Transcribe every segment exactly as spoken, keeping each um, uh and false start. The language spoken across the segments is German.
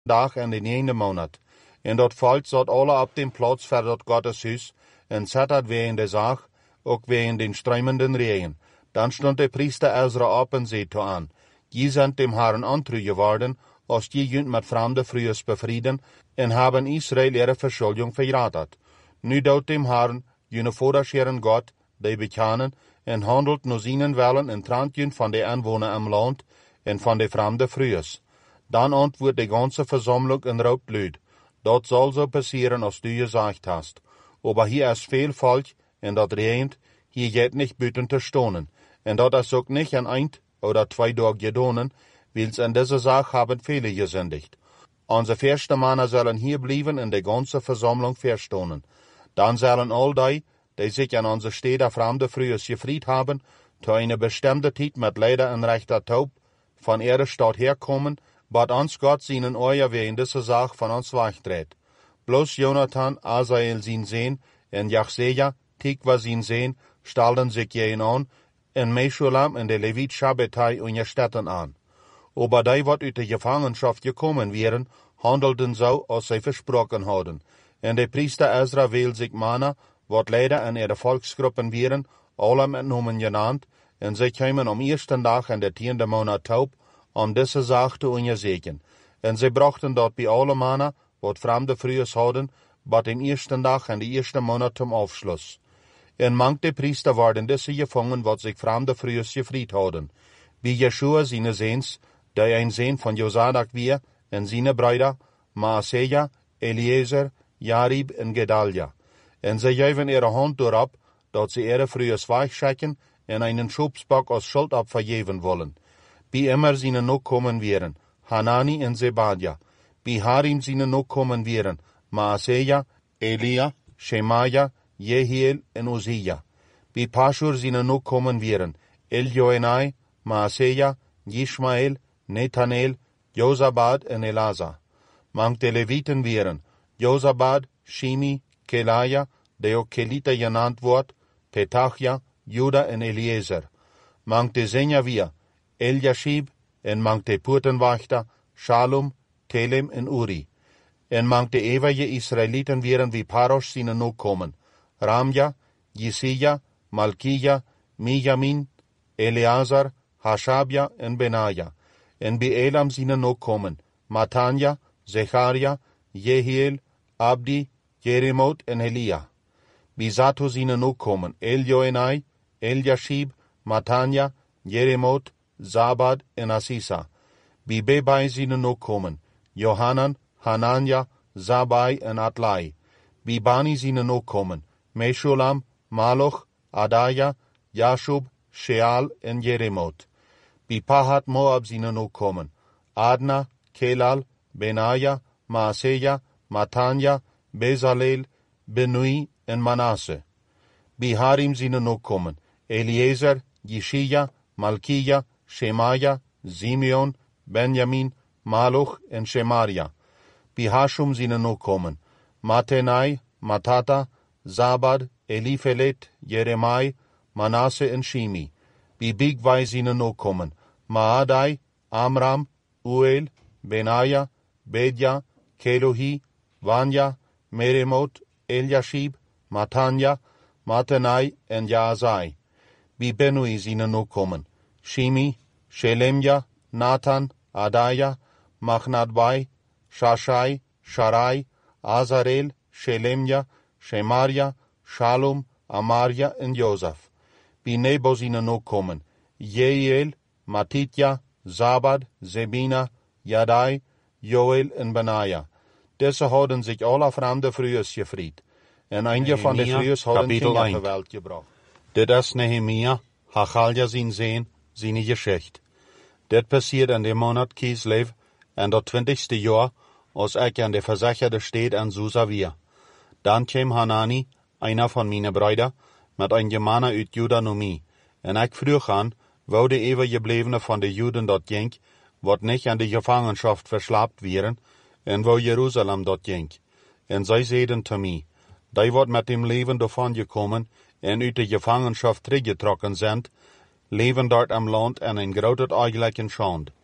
dag in de negende maand. En dat volk zat alle op den plaats voor dat Gotteshuis, en zat dat wegen de zaak, ook wegen den strömmenden regen. Dan stond de priester Ezra op en zei toe aan, je zijn dem Herrn antru geworden, als je junt met vreemde vrouwen bevrieden, en hebben Israël ihre verschulding verraten. Nu doet dem Herrn, jene voorderscheren God, die bekennen, en handelt naar zijn wellen en trant junt van de aanwoner am land, en van de vreemde vrouwen. Dan antwoordt de ganze Versammlung en roept luid, dat zal zo passieren als du gezegd hast. Aber hier is veel volk, en dat regent, hier geht nicht buiten te stonen. En dat is ook nicht een eind oder twee dag gedonen, wils in deze zaak hebben viele gesündigt. Onze verste Männer zullen hier blijven en de ganze Versammlung verstonen. Dan zullen all die, die sich an onze stede vreemde vrouwen gefried haben, zu einer bestimmte tijd met leider en rechter taub van ihre Stadt herkommen, bat ons Gott seinen Ohr wegen diese Sache von uns wegdreht. Bloß Jonathan, Asael sein Sehn, en Jachseja, Tikva sein Sehn, stalden sich jenen an, en Meschulam en de Levit Shabbatai und Städten an. Aber die, wat uit de Gefangenschaft gekommen wären, handelten so, als sie versprochen hadden. En de Priester Ezra wählt sich Männer, wat leider in ihre Volksgruppen wären, alle mit Namen genannt, en sie kamen am ersten Tag in der tiende Monat taub, um diese Sache zu untersuchen. En sie brachten dort bei alle Männer, wat fremde vrouwen hadden, bat im ersten Tag in die erste Monat zum Aufschluss. En manche Priester waren diese gefangen, wat sich fremde vrouwen gefried hadden. Wie Jeschua seine Sehns, der ein Sehn von Josadak war, en seine Brüder, Maaseja, Eliezer, Jarib en Gedalia. En sie gaven ihre Hand durab, dat sie ihre Vrouwen weichschicken en einen Schubsbock als Schuld abvergeben wollen. Wie immer seine Nachkommen wären, Hanani en Zebadia. Wie Harim seine Nachkommen wären, Maaseja, Elia, Shemaja, Jehiel en Uzziah. Wie Paschur seine Nachkommen wären, Eljoenai, Maaseja, Yishmael, Nethanel, Josabad en Elasa. Manche Leviten wären, Josabad, Shimi, Kelaja, der auch Kelita genannt wird, Petachia, Juda en Eliezer. Manche Sänger wir, Eliashib, en manche Purtenwachter, Shalom, Telem en Uri. En manche ewige Israeliten wären wie Parosh seine Nachkommen, Ramja, Jisija, Malkija, Mijamin, Eleazar, Hashabja en Benaja. En bij Elam seine Nachkommen, Matanja, Zecharia, Jehiel, Abdi, Jeremot en Elia. Bij Zato seine Nachkommen, Eljoenai, Eliashib, Matanja, Jeremot, Zabad en Asisa. Bij Bebai seine Nachkommen, Johanan, Hananja, Zabai en Atlai. Bij Bani seine Nachkommen, Meshulam, Maloch, Adaya, Jashub, Sheal en Jeremot. Bij Pahat Moab seine Nachkommen, Adna, Kelal, Benaja, Maaseja, Matanja, Bezalel, Benui en Manasse. Bij Harim seine Nachkommen, Eliezer, Jeshia, Malkija, Shemaja, Simeon, Benjamin, Maluch en Shemaria. Bij Hashum seine Nachkommen, Matenai, Matata, Zabad, Eliphelet, Jeremai, Manasse en Shimi. Bij Bigvai seine Nachkommen, Maadai, Amram, Uel, Benaja, Bedja, Kelohi, Vanya, Meremot, Eliashib, Matanja, Matenai en Jaazai. Bij Benui seine Nachkommen, Shimi, Shelemja, Nathan, Adaya, Machnadbai, Shashai, Sharai, Azarel, Shelemja, Shemaria, Shalom, Amaria en Joseph. Bij Nebo seine Nachkommen, Jeiel, Matitja, Zabad, Zebina, Jadai, Joel en Benaja. Deze hadden zich alle vreemde vrouwen gefried. En einige van de vrouwen hadden Kinder geweld gebracht. Dit is Nehemia, Hachalja zijn Sehn, seine Geschichte. Dit passiert in dem Monat Kislev, en dat twintigste jaar, als ik aan de verzekerde steed in Susa weer. Dan kwam Hanani, einer van mijn Brüder, met een Germaner uit Juda naar mij. En ik vroeg aan, wo de overgeblevene van de Juden dort ging, wat niet aan de Gefangenschaft verslaapt wären, en wo Jeruzalem dort ging. En zij zeiden te mij, die wat met dem Leben davon gekommen, en uit de Gefangenschaft teruggetrokken zijn, leven dort am Land en een groot eigenlijke schand.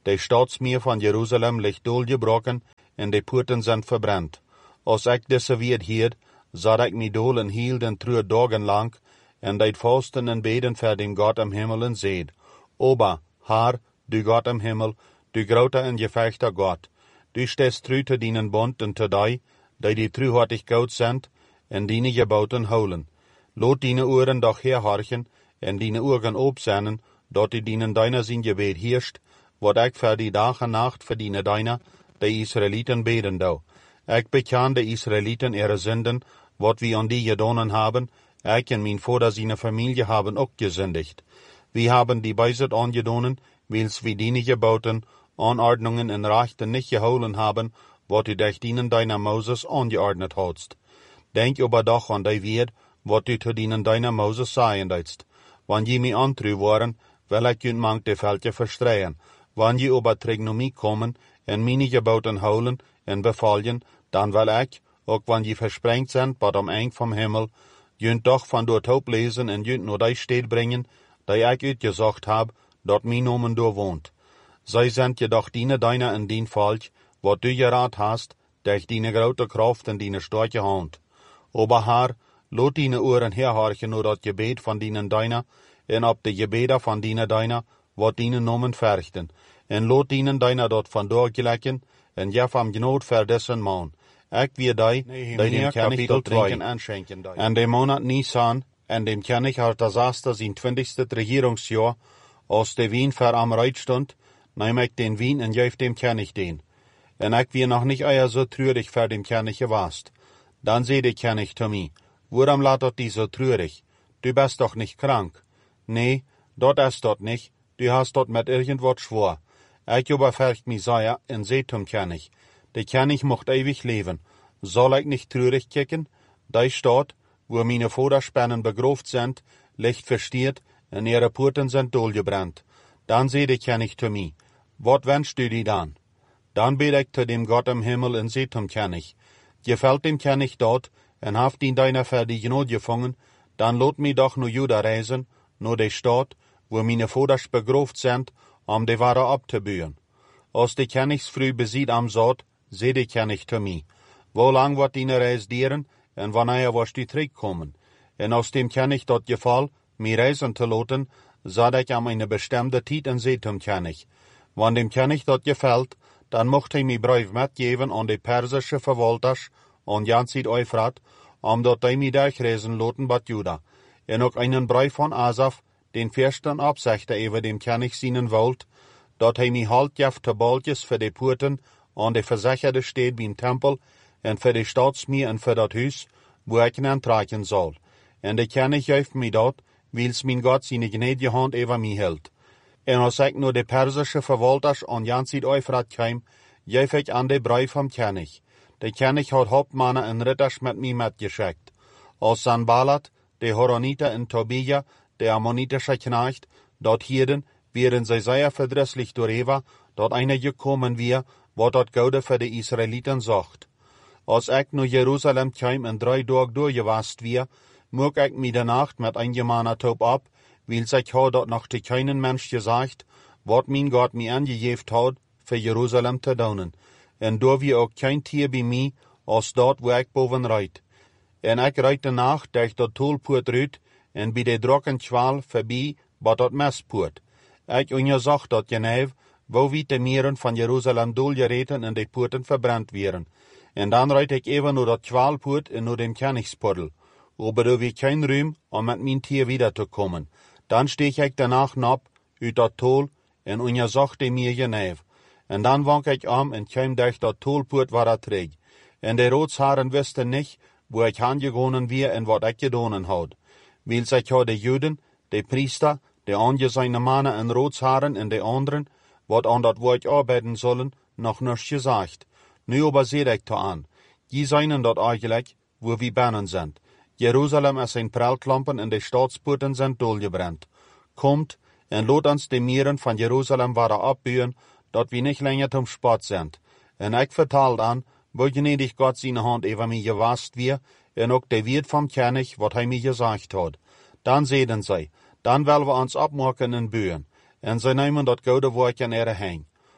De Staatsmuur van Jeruzalem ligt doorgebroken en de poorten zijn verbrannt. Als ik deze weet hier, zat ik mij dool en hield en true dagen lang, en deed vasten en beden voor dem God am Himmel en zeid, Oba, Haar, du God am Himmel, du grote en gevechter God, du stest true te dienen bond en te die, die die truhartig goud zijn, en diene geboten houden. Loot diene oren doch herhorchen, en diene ogen opzennen, dat die dienen deiner zijn gebed heerscht, wat ik voor die dag en nacht verdiene deiner, de Israëlieten beden dou. Ik bekan de Israëlieten ihre Sünden, wat we an die gedonen haben, ik en mijn vader seine Familie haben ook gesündigt. Wir haben die Beiset angedonen, wils wir diene geboten, Anordnungen en Rechten nicht geholen haben, wat u durch dienen deiner Moses angeordnet hast. Denk aber doch an die Wert, wat u zu dienen deiner Moses sagen deitst. Wann je mij antru waren, will ik unt mank de veldje verstreien. Wann je aber Trigonomie kommen, en meine geboten holen, en bevallen, dan will ik, ook wann je versprengt zijn, bad am eng vom Himmel, junt doch van door hoop lezen en junt nur die steed brengen, die ik uitgezocht heb, dat mijn nomen door woont. Zij zijn jedoch diene deiner en dien falsch, wat du geraad hast, durch diene grote kraft en diene starke hand. Aber haar, lot diene oren herhorchen nur dat gebed van dienen deiner, en op de gebeden van diene deiner, wat diene nomen verrichten, en lot dienen deiner dat van doorgelekken, en jef am genood verdessen maan. Ik wie die, die dem kapitel drinken en schenken die. En de monat Nisan, en dem König Artasaster zijn twintigste regierungsjahr, als de wien ver am Reit stund, neem ik den wien en geef dem König den. En ik wie noch nicht eier so trürig ver dem König gewast. Dann seh de König zu mir, warum laat dort die so trürig? Du bist doch nicht krank. Nee, dort ist dort nicht, du hast dort mit irgendwas schwor. Ich überfercht mi Seier en seh zum König. Der König mocht ewig leben. Soll ich nicht trürig kicken? Die Stadt, wo meine Vorderspannen begroft sind, liegt verstiert, en ihre Porten sind dohlgebrannt. Dann seh der König zu mir, wat wünschst du dir dann? Dann bet ich zu dem Gott im Himmel en seh zum König. Gefällt dem König dort, en haft ihn deiner für die Not gefangen, dann lot mi doch nur Juda reisen, nur die Stadt, wo meine Voders begroft sind, um die Ware abzubühen. Als die Königsfrüh besieht am Sort, seh die König zu mir. Wo lang wird die Reis dieren, en wanneer wirst du zurückkommen? En aus dem König dort gefall, mir reisen zu loten, sah ich am eine bestimmte Zeit en seh zum König. Wann dem König dort gefällt, dann mocht hij mi Brief mitgeben an die persische Verwalters an Janzid Euphrat, um dort die mi durchreisen loten bat Juda. En ook einen Brief von Asaf, den fürsten Absichter über dem König seinen wollt, dort hij mi halt jaf te Baltjes für die Porten an die versicherte steht beim Tempel en für die Staatsmier en für dat Hus, wo ich ihn tragen soll. En de König geeft mi dort, wils min Gott seine gnädige Hand über mi hält. En als ik nur de persische Verwalters an Janzid Euphrat kwam, geef ik an de Brief vom König. De König hat Hauptmannen en Ritters mit mi mitgeschickt. Als Sanballat, de Horoniter en Tobia, de ammonitische Knecht, dort hierden, während sie sehr verdrisslich durchwa, dort einer gekommen wir, wat dort Gaude für die Israeliten sagt. Als ik nur Jerusalem kwam en drei Tag durchgewast wir, mog ik mi de Nacht mit eingemanner Taub ab, wils ich ha dort noch zu keinen Mensch gesagt, wat mein Gott mi angejeft hat, für Jerusalem zu daunen. En do wie auch kein Tier bei mi, als dort wo ich boven reit. En ik reit de Nacht durch dort Tolpoort rüt, en bij de drokken Schwal vorbei, bat dort Messpoort. Ik untersucht dort genau, wo wie de Mieren von Jerusalem dohlgereten en de Poorten verbrannt wären. En dann reit ich even nur dort Schwalpoort en nur dem Königsportel. Aber da wie kein Rühm, um mit mein Tier wiederzukommen. Dann steh ich danach nab, ut dat Tol, en untersuchte mir genau. En dann wank ich am en käm durch dat Tolpoort war er träg. En de Rotshaaren wisten nicht, wo ich angegonnen wir en wat ich gedonen had. Wils ich ha de Juden, de Priester, de angesehene Mannen en Rotshaaren en de anderen, wat an dat wo ich arbeiten sollen, noch nichts gesagt. Nu aber seht ich da an. Die seien dort eigentlich, wo wir bannen sind. Jerusalem ist ein Prellklampen en de Staatsporten sind dohlgebrannt. Kommt, en lot uns de Mieren von Jerusalem waren abbühen, dat wir nicht länger zum Sport sind. En ich vertalt an, wo gnädig Gott seine Hand über mich gewast wir, en ook de Wirt vom König, wat hij mir gesagt hat. Dann sehen sie, dann wollen wir uns abmachen en bühen, en sie nehmen dat goude Wort in ihre Hang.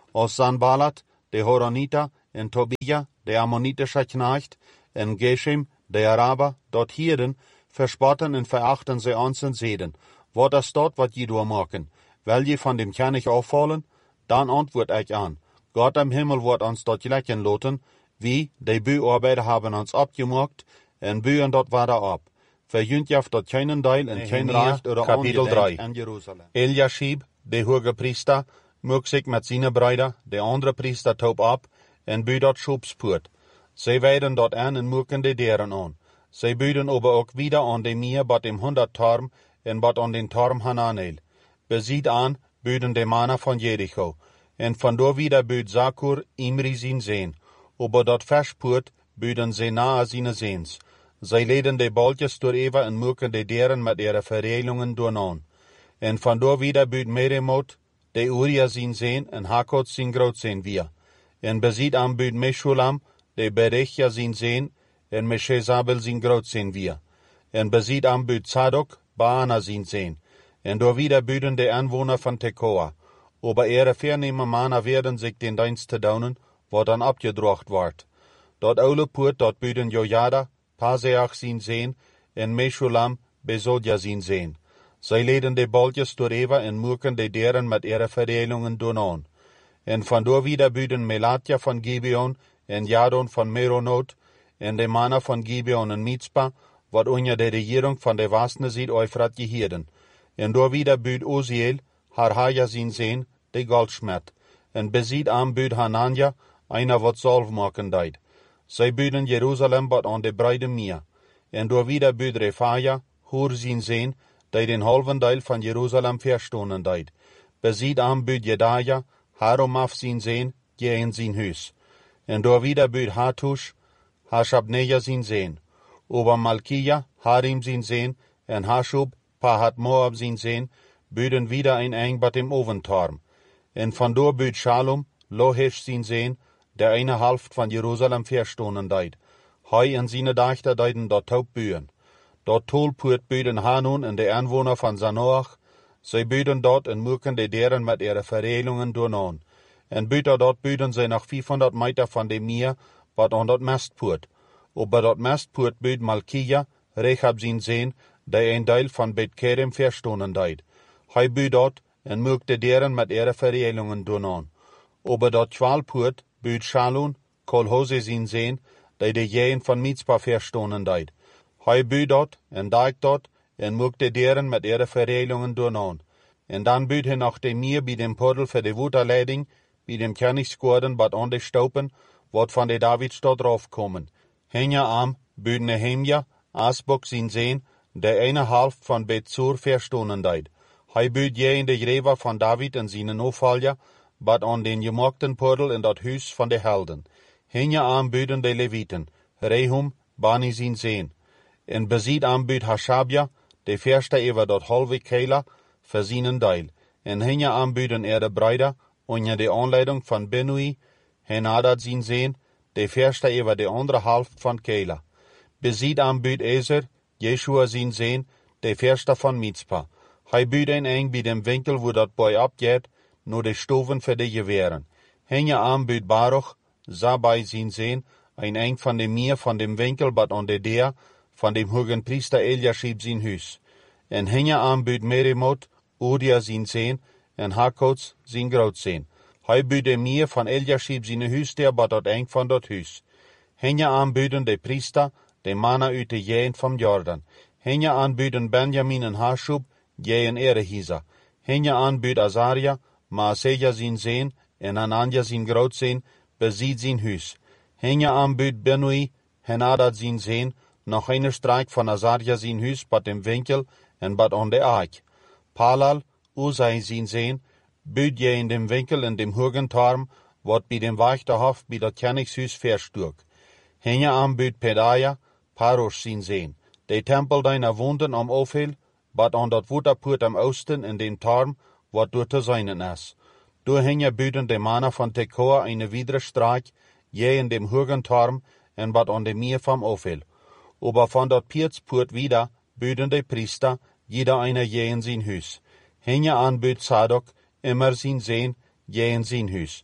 Aus Sanballat, de Horoniter, en Tobia, de ammonitische Knecht, en Geshem, de Araber, dort hierden, verspotten en verachten sie uns en zeden. Wat is dort wat je door maken? Wil je van dem König aufvallen? Dan antwoord ik aan. Gott im Himmel wordt ons dort lecken loten, wie, de Büarbeiter haben ons abgemacht, en bühen dort weiter ab. Verjüntjaft dort keinen Teil en kein Recht oder Kapitel drei. in Jerusalem. Eliashib, de hoge Priester, mög sich mit seine Brüder, de andere Priester taub ab, en bü dort Schubspurt. Sie weiden dort an en mögen de deren an. Sie büden aber auch wieder an de mir bat dem hundert Torm, en bat an den Torm Hananel. Besieht an, büden de Mana von Jericho. En von do wieder büd Sakur Imri sin sehen. Aber dort verspurt, büden sie nahe sine Sehns. Sie leden de Boltjes door Eva en mögen de deren mit ihre Verregelungen durnan. En von do wieder büd Meremot, de Uria sin sehen, en Hakot sin groot sehen wir. En besieht am büd Meshulam, de Berechja sin sehen, en Meshezabel sin groot sehen wir. En besieht am büd Zadok, Baana sin sehen. En do wieder büden de Anwohner von Tekoa. Aber ihre vernehme Mana werden sich den Dienst te daunen, wo dann abgedrocht wordt. Dort Ole Purt, dort büden Jojada, Paseach sin sehen, en Meshulam, Besodja sin sehen. Sie leden de Boltjes door Eva en murken de deren mit ihre Verdelungen durnan. En von do wieder büden Melatja von Gibeon, en Jadon von Meronot, en de Mana von Gibeon en Mitzpah, wat unter de Regierung von de Wasne sieht Euphrat gehirden. En do wieder büd Uziel, Harhaja sin sehen, de Goldschmied. En besieht am büd Hananja, einer wat Solv machen deit. Sie büden Jerusalem bat an de breide Meer. En do wieder büd Refaja, Hur sin sehen, die den halben Teil von Jerusalem verstonen deit. Besieht am büd Jedaja, Harumaf sin sehen, gehen sin Hüs. En do wieder büd Hatush, Hashabneja sin sehen. Ober Malkia, Harim sin sehen, en Hashub, Pahat Moab sin sehen, büden wieder ein eng bat im Oventorm. En von do büd Shalom, Lohesh sin sehen, der eine Halft von Jerusalem verstonen deit. Hei en sine Dächter deiten dort taub bühen. Dort tolpurt büden Hanun en de Anwohner von Zanoach, sie büden dort en murken de deren mit ihre Verregelungen durnan. En büter dort büden sie nach vierhundert Meter von dem Meer, wat an dort Mestpurt. Aber dort Mestpurt büd Malkia, Rechab sin sehen, der ein Teil von Bet Kerem verstonen deit. Hei büd dort en murkte deren mit ihre Verregelungen durnan. Aber dort Schwalpurt büd Shalun, Kolhose sin sehen, der de Jähen von Mitzpah verstonen deit. Hei büd dort, en daik dort, en murkte deren mit ihre Verregelungen durnan. En dan büd he nach dem Meer bei dem Puddel für de Wuterleding, bei dem Königsgorden bat an de Staupen, wat von de Davidstadt raufkommen. Henja am, büd Nehemja, Asbok sin sehen, der eine Halft von Bet-Zur verstonen deit. Hei büd je in de Gräber von David en sine Nofalja, bat an den gemockten Puddel in dat Hüs von de Helden. Henja am büden de Leviten, Rehum, Bani sin sehen. En besieht am büd Hashabja, de verste ewer dort halve Keiler, für sinen Deil. En henja am büden er de Brüder, unter de Anleitung von Benui, Henadad sin sehen, de verste ewer de andere Halft von Keiler. Besieht am büd Eser, Jeshua sin sehen, de verste von Mitzpah. Hei büd ein eng bei dem Winkel, wo dat Boy abgeht, nur de Stoven für de Gewehren. Henja am büd Baruch, Sabai sin sehen, ein eng von dem Meer von dem Winkel, bat an de der, von dem hohen Priester Eliashib sin Hüs. En henja am büd Meremot, Udia sin sehen, en Hakots sin groot sehen. Hei büd de Meer von Eliashib sine Hüs, der bat dort eng von dort Hüs. Henja am büden de Priester, de Mana üte jähen vom Jordan. Henja an büden Benjamin en Hashub, jähen Erehisa. Henja an büd Azaria, Maaseja sin sehen, en Ananja sin groot sehen, besieht sin Hüs. Henja an büd Benui, Henadad sin sehen, noch eine Streik von Azaria sin Hüs, bat dem Winkel, en bat an de Aik. Palal, Usai sin sehen, büd je in dem Winkel in dem Hurgentorm, wat bei dem Wächterhof bei der Königshüs versturk. Henja am büd Pedaya, Parosh sin sehen. De Tempel deiner Wunden am Ophel, bat an dat Wutterpurt am Osten in dem Torm, wat durch te seinen is. Du henja büden de Mana von Tekoa eine widere Streik, je in dem Hurgentorm, en bat an dem Meer vom Ophel. Aber von dort Pirzpurt wieder, büden de Priester, jeder einer je in sin Hüs. Henja an büd Zadok, immer sin sehen, je in sin Hüs.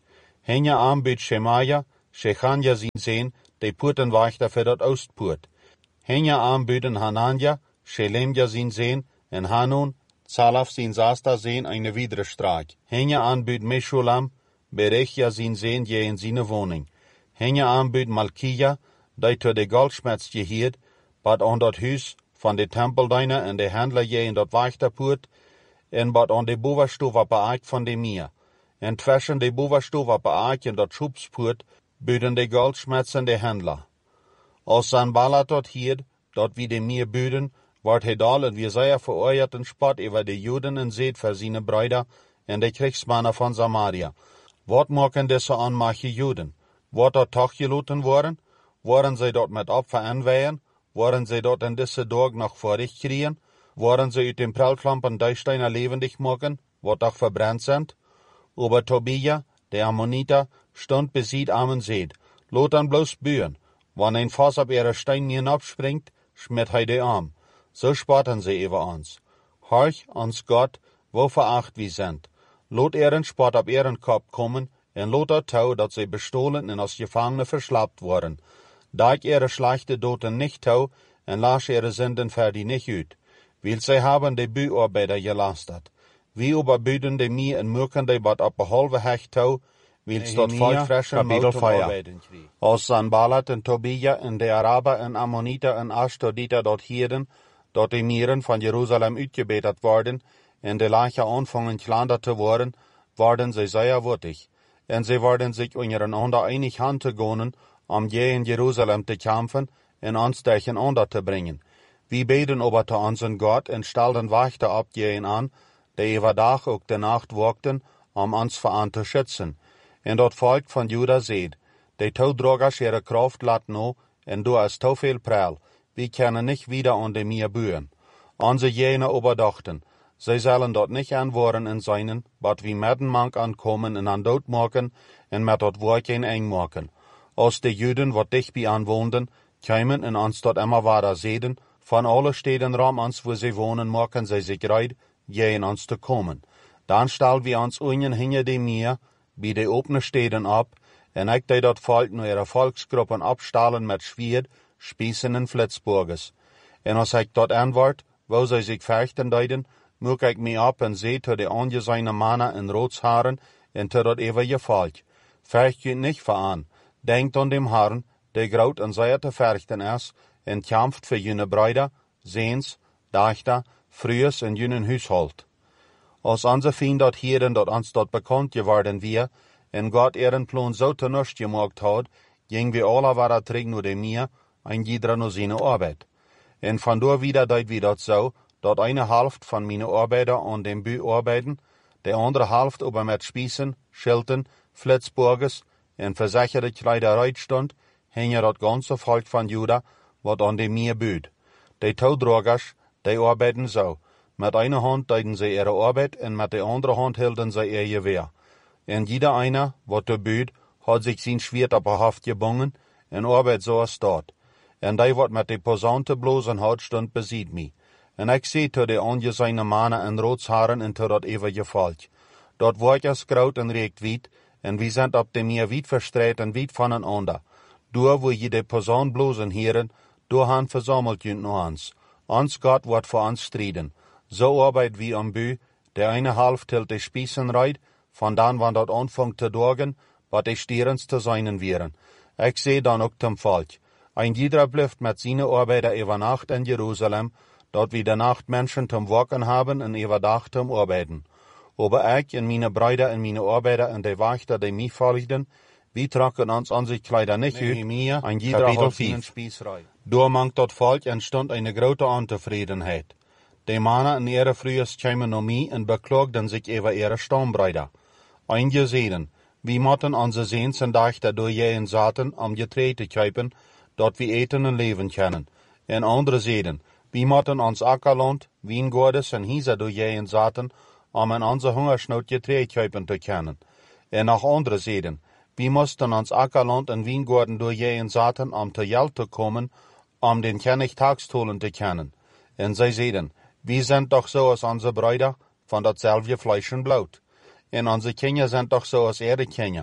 Henja aanbiedt Shemaja, Shechanja zijn zeen, de poortenwachter voor dat oostpoort. Henja aanbieden Hananja, Shelemja zijn zeen, en Hanun, Zalaf zijn zasta zeen eine widere straak. Henja aanbiedt Meshulam, Berechja zijn zeen je in zijn woning. Henja aanbiedt Malkia, die to de goldsmets geheerd, bad aan dat huis van de tempeldiener en de handler je in dat wachterpoort, en bad aan de bovenstoel beaakt van de Mia. En tussen de bovenstoel beaakt in dat schubspoort, buden de goldsmets en de handler. Als Sanballat dat hierd, dat wie de Mia buden, wordt hij dal en wie zeer veroordeeld en spot over de Juden en zeet voor zijn bruider en de krigsmannen van Samaria. Wat maken deze aanmache Juden? Wordt dat toch geloten worden? Worden zij dat met opfer aanweien? Worden zij dat in deze dag nog vorig kriegen? Worden zij uit den prelklampen duisteiner levendig maken, wat toch verbrannt sind? Aber Tobia, der Ammoniter, stond besiegt am Seed. Lot dan bloß bühen. Wann ein Fass ab ihre Stein hinabspringt, schmiert hij de arm. So spotten sie über uns. Horch uns Gott, wo veracht wir sind. Lot ihren Spott ab ihren Kopf kommen, en lot dat tau, dat sie bestohlen en als Gefangene verschlappt worden. Da ich ihre schlechte Doten nicht tau, en lasch ihre Sünden für die nicht ut. Weil sie haben de Büarbeiter gelastet. Wie überbüden de mir en mürken de bad ab behalve hecht tau, wils dort voll frischen Mouten arbeiten krieg. Als Sanballat en Tobia en de Araber en Ammoniter en Ashdoditer dort hieren, dort de Mieren van Jerusalem uitgebetert worden, en de Lache anfangen klander te worden, worden sie sehr wurtig. En sie worden sich untereinander einig hand te gonen, om je in Jerusalem te kämpfen, en ons tegen onder te brengen. Wir beten aber zu unseren Gott en stelden Wachter ab jeen an, die über Tag ook de Nacht wakten, om ons veran te schützen. En dat volk van Juda seht, de toudrogers ihre Kraft lat no, en du hast to viel Prall, wir können nicht wieder an de mir bühen. Onze jene überdachten, sie sollen dort nicht anwohren in seinen, wat wie medden mank ankommen en an dood maken, en met dat woord geen eng maken. Als de Juden wat dicht bij aanwoonden, kämen en ons dort immer weiter sehen, von alle Städten rum ons wo sie wohnen, machen sie sich reid, je in ons te komen. Dan stel wir ons unjen hinter de mir, bij de opene Städten ab, en ik de dat volk nu ihre Volksgruppen abstahlen met Schwert, Spießen en Flitzburges. En als ik dort antwoord, wo sie sich fechten deiden, moet ik me ab en seh te de angesehene Mannen en Rotsharen en te dat eeuwige volk. Fecht je nicht veran, denkt an dem Herrn, der graut en sehr te verchten is, en kämpft für jene Brüder, Sehns, Dachter, Frühes en jenen Haushalt. Als onze Feind dort hieren, dat ons dort bekannt geworden wir, en Gott ihren Plan so tenuscht gemacht hat, ging wir alle weiter träg nur de mir, ein jeder nur seine Arbeit. En von da wieder deit wir dat so, dat eine Hälfte von meine Arbeiter an dem Bü arbeiten, der andere Hälfte aber mit Spießen, Schilten, Flitzburges en versicherte Kleiderei stund, hänge dat ganze Volk von Juda, wat an dem mir büht. Die Taudragers, die arbeiten so. Mit einer Hand deuten sie ihre Arbeit en mit der anderen Hand hielten sie ihr Gewehr. En jeder einer, wat der büht, hat sich sein Schwert auf der Haft gebungen en arbeit so als dort. En die wat mit de Posaunte blosen hat, stund besiegt mi. En ik seh te de angesehene Mannen en Rotsharen en te dat ewige Volk. Dort wordt es graut en regt wit, en wir sind ab dem Meer wit verstreit en wit voneinander. Door wo je de Posaun blosen heren, door han versammelt jünt no ans. Ons Gott wordt voor ons striden. So arbeit wie am Bü, der eine half tilt de Spießen reit, von dan wann dat anfangt te dorgen, wat de stierens te seinen wären. Ik seh dan ook dem Volk. Ein jeder blüft mit seine Arbeiter über Nacht in Jerusalem, dort wie der Nacht Menschen zum Wachen haben und über Tag zum Arbeiten. Aber ich und meine Brüder und meine Arbeiter und die Wächter, die mich folgten, wir tragen uns an sich Kleider nicht Nehemiah, ut, ein jeder hat seinen Spießrei. Door mangt dat Volk entstond eine grote Untevredenheid. Die Männer in ihre frühes kämen um mich und beklagten sich über ihre Stammbrüder. Einige sehen, wie motten onze Sehns und Dachter durch jeden Saaten, um Getreide te kaufen, dort wir eten und leben können. En andere sehen, wie motten ons Ackerland, Wiengordes en Hieser durch jeden Saaten, um in onze Hungersnood Getreide kaufen te können. En noch andere sehen, wir mussten ons Ackerland en Wiengorden durch jeden Saaten, um te Geld te kommen, um den König Tagstolen te kennen. En zij sehen, wir sind doch so als onze Brüder, von datselfde Fleisch und Blut. En onze Kinder sind doch so als ihre Kinder.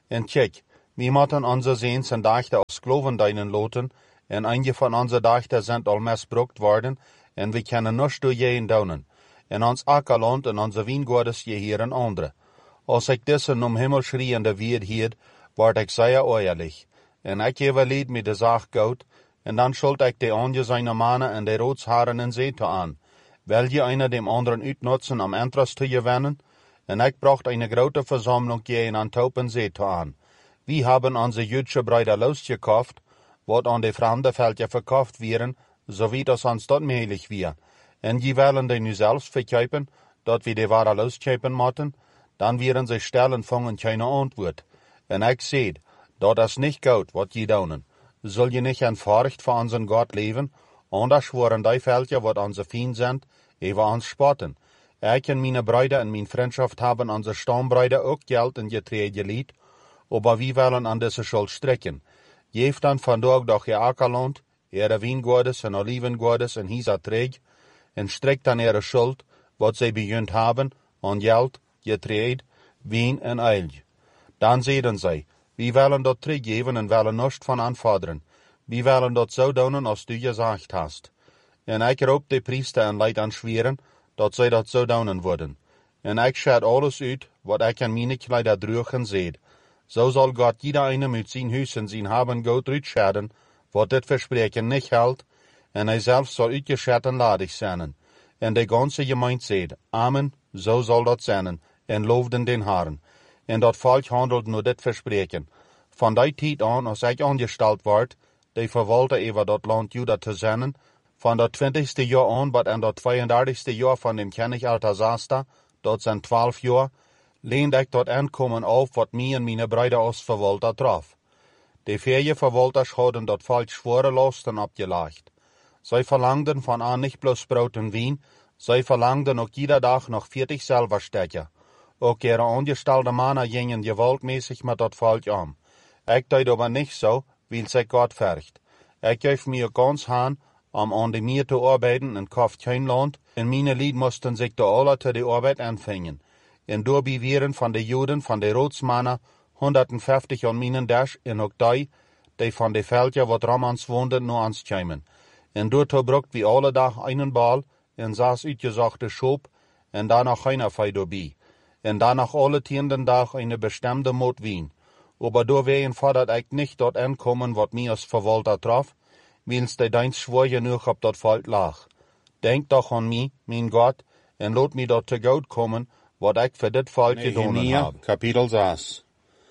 En kijk, we moeten onze ziens en dachten als klovendeinen loten, en einige van onze dachten zijn al misbruikt worden, en we kunnen niets door je doen. En ons akkerland en onze wijngaarden je hier een andere. Als ik deze om Himmel schreiende weer hield, word ik zeer eerlijk. En ik overleed me de zaak goed, en dan schuld ik de anje zijn mannen en de roodsharen in zee aan. Wil je einer dem anderen uitnutzen om interest te gewinnen? En ik bracht eine grote Versammlung je in Antopen zee aan. We hebben onze Jüdische Brüder losgekauft, wat aan de vreemde Veldje verkauft werden, so wie das ons dat möglich wir. En je willen die nu zelfs verkaufen, dat we de ware loskaufen moeten, dan werden ze stellen vangen keine antwoord. En ik zei, dat is niet goed wat je doen. Zul je niet eenvoudig voor onze God leven, anders worden die Veldje wat onze vriend zijn, even ons spotten. Ik en mijn Brüder en mijn vriendschaft hebben onze Stammbrüder ook geld in Getreide geliet, aber we willen aan deze schuld strekken. Geef dan vandaag doch je akkerland, ihre wijngaarden en olivengaarden en hisa treeg, en strekt dan ihre schuld, wat zij bejunt hebben, aan geld, Getreide, wijn en eil. Dan zeiden zij, we willen dat teruggeven en willen niets van aanvorderen. We willen dat zo doen als du gezegd hast. En ik roep de priester en leid aan schweren, dat zij dat zo doen worden. En ik schat alles uit, wat ik aan mijn kleider droegen zeed. Zo zal God jeder einem uit zijn huis en zijn haben goed uitschaden, wat dit verspreken niet geldt, en hij zelf zal uitgeschatten ladig zijn. En de ganze gemeente zeed, Amen, zo zal dat zijn, en loofden den Herrn. En dat volk handelt nur dit verspreken. Van die tijd aan, als ik aangesteld word, de verwalter over dat land Juda te zijn, van dat twintigste jaar aan, wat en dat tweeëndertigste jaar van dem König Artasasta, dat zijn twaalf jaar, leende ik dat aankomen auf, wat mij en mijn Brüder als verwalter traf. De vier verwalters hadden dat volk schwere lasten opgelegd. Zij verlangden van aan niet bloos brood en wien, zij verlangden ook jeder dag nog veertig Silberstecher. Ook ihre angestelde mannen gingen gewaltmäßig met dat volk om. Ik deed aber nicht so, weil sich Gott vergt. Ik geef mir ganz aan om aan de meer te arbeiden en kauft geen land, en meine Lied moesten zich de alle te de arbeid aanvangen. En daarbij waren van de Joden, van de Roodsmannen, honderdvijftig aan mijn dash, en ook die, die van de veldje wat Ramans woonden, naar ons kwamen. En daartoe brokt wie alle dag einen bal, en saß uitgezochte schoop, en daarna geen fei daarbij. En daarna alle tienden dag eine bestemde moot wien. Aber door ween fordert ik nicht dort aankomen, wat mij als verwalter traf, wils de deins schwor genoeg op dat volk lag. Denk doch an mij, mijn God, en laat mij dat te goed komen, wat ik voor dit volk gedaan heb. Kapitel zes.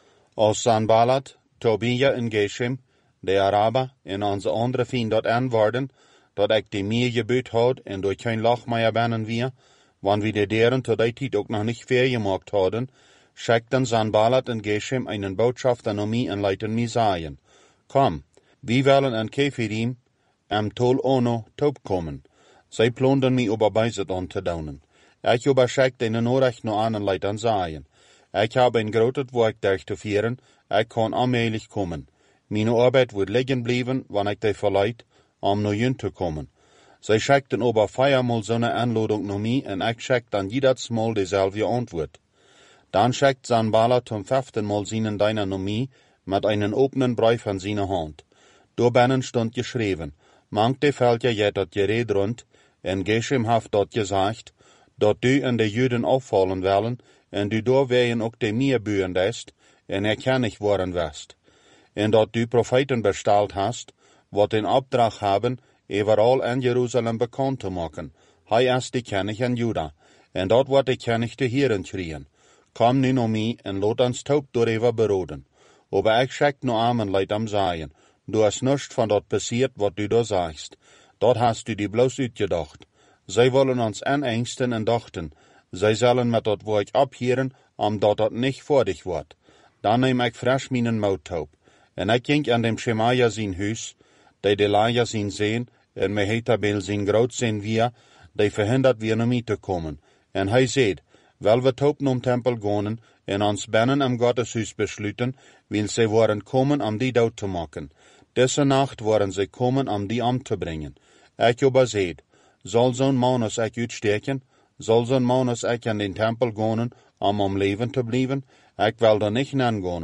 Als Sanballat, Tobia en Geshem, de Araber, en onze andere vriend dat aanworden, dat ik die meer gebuut had, en door geen lach meer bannen wir, wann wir de deren tot die tijd ook nog niet ver gemaakt hadden, schickten Sanballat en Geshem einen Botschafter an mich und leiten mich sagen, komm, wir wollen an Kefirim am Tol Ono Taub kommen. Zij ploonden mich überbeiset an te daunen. Ich überschickte eine Nachricht noch an und leiten sagen, ich habe ein großes Werk durchzuführen, ich kann allmählich kommen. Meine Arbeit wird liegen bleiben, wenn ich die verleiht, um noch hin zu kommen. Sie schickten aber viermal so eine Anladung nach mich und ich schickte dann jedes Mal dieselbe Antwort. Dann schickt Sanballat zum fünften Mal seinen Diener nach mir mit einem offenen Brief in seiner Hand. Daarbij stond geschreven, mangt de Veldje jet dat gered rund, en Geshem haft dat gesagt, dat du en de Juden aufvallen willen, en du door weien ook de meer buren dest, en erkennig worden west. En dat du Propheten besteld hast, wat in opdracht hebben, overal in Jeruzalem bekend te maken. Hij is de König in Juda, en dat wordt de König te Heeren schreien. Kom nu naar mij en laat ons taub daarover beroden. Aber ik schick no Amen leid am sagen, du hast nichts von dort passiert, wat du da sagst. Dort hast du die bloß uitgedacht. Zij wollen uns anängsten en dachten, zij zullen met dat woord abhören, om dat dat nicht vor dich wordt. Dan neem ik frisch meinen Mouttaub. En ik ging an dem Schemaja zijn huis, die Delaja zijn zeen, en Mehetabel zijn groot zijn wir, die verhindert wir naar mij te komen. En hij zei, wel we taub nom Tempel gaan, en ons binnen am Gotteshuis besluiten, wil zij worden komen om die dood te maken. Deze nacht worden zij komen om die om te brengen. Ik aber zeid, zal zo'n man als ik uitsteken, zal zo'n man als ik in den Tempel gaan, om om leven te blijven, ik wil er niet nagaan.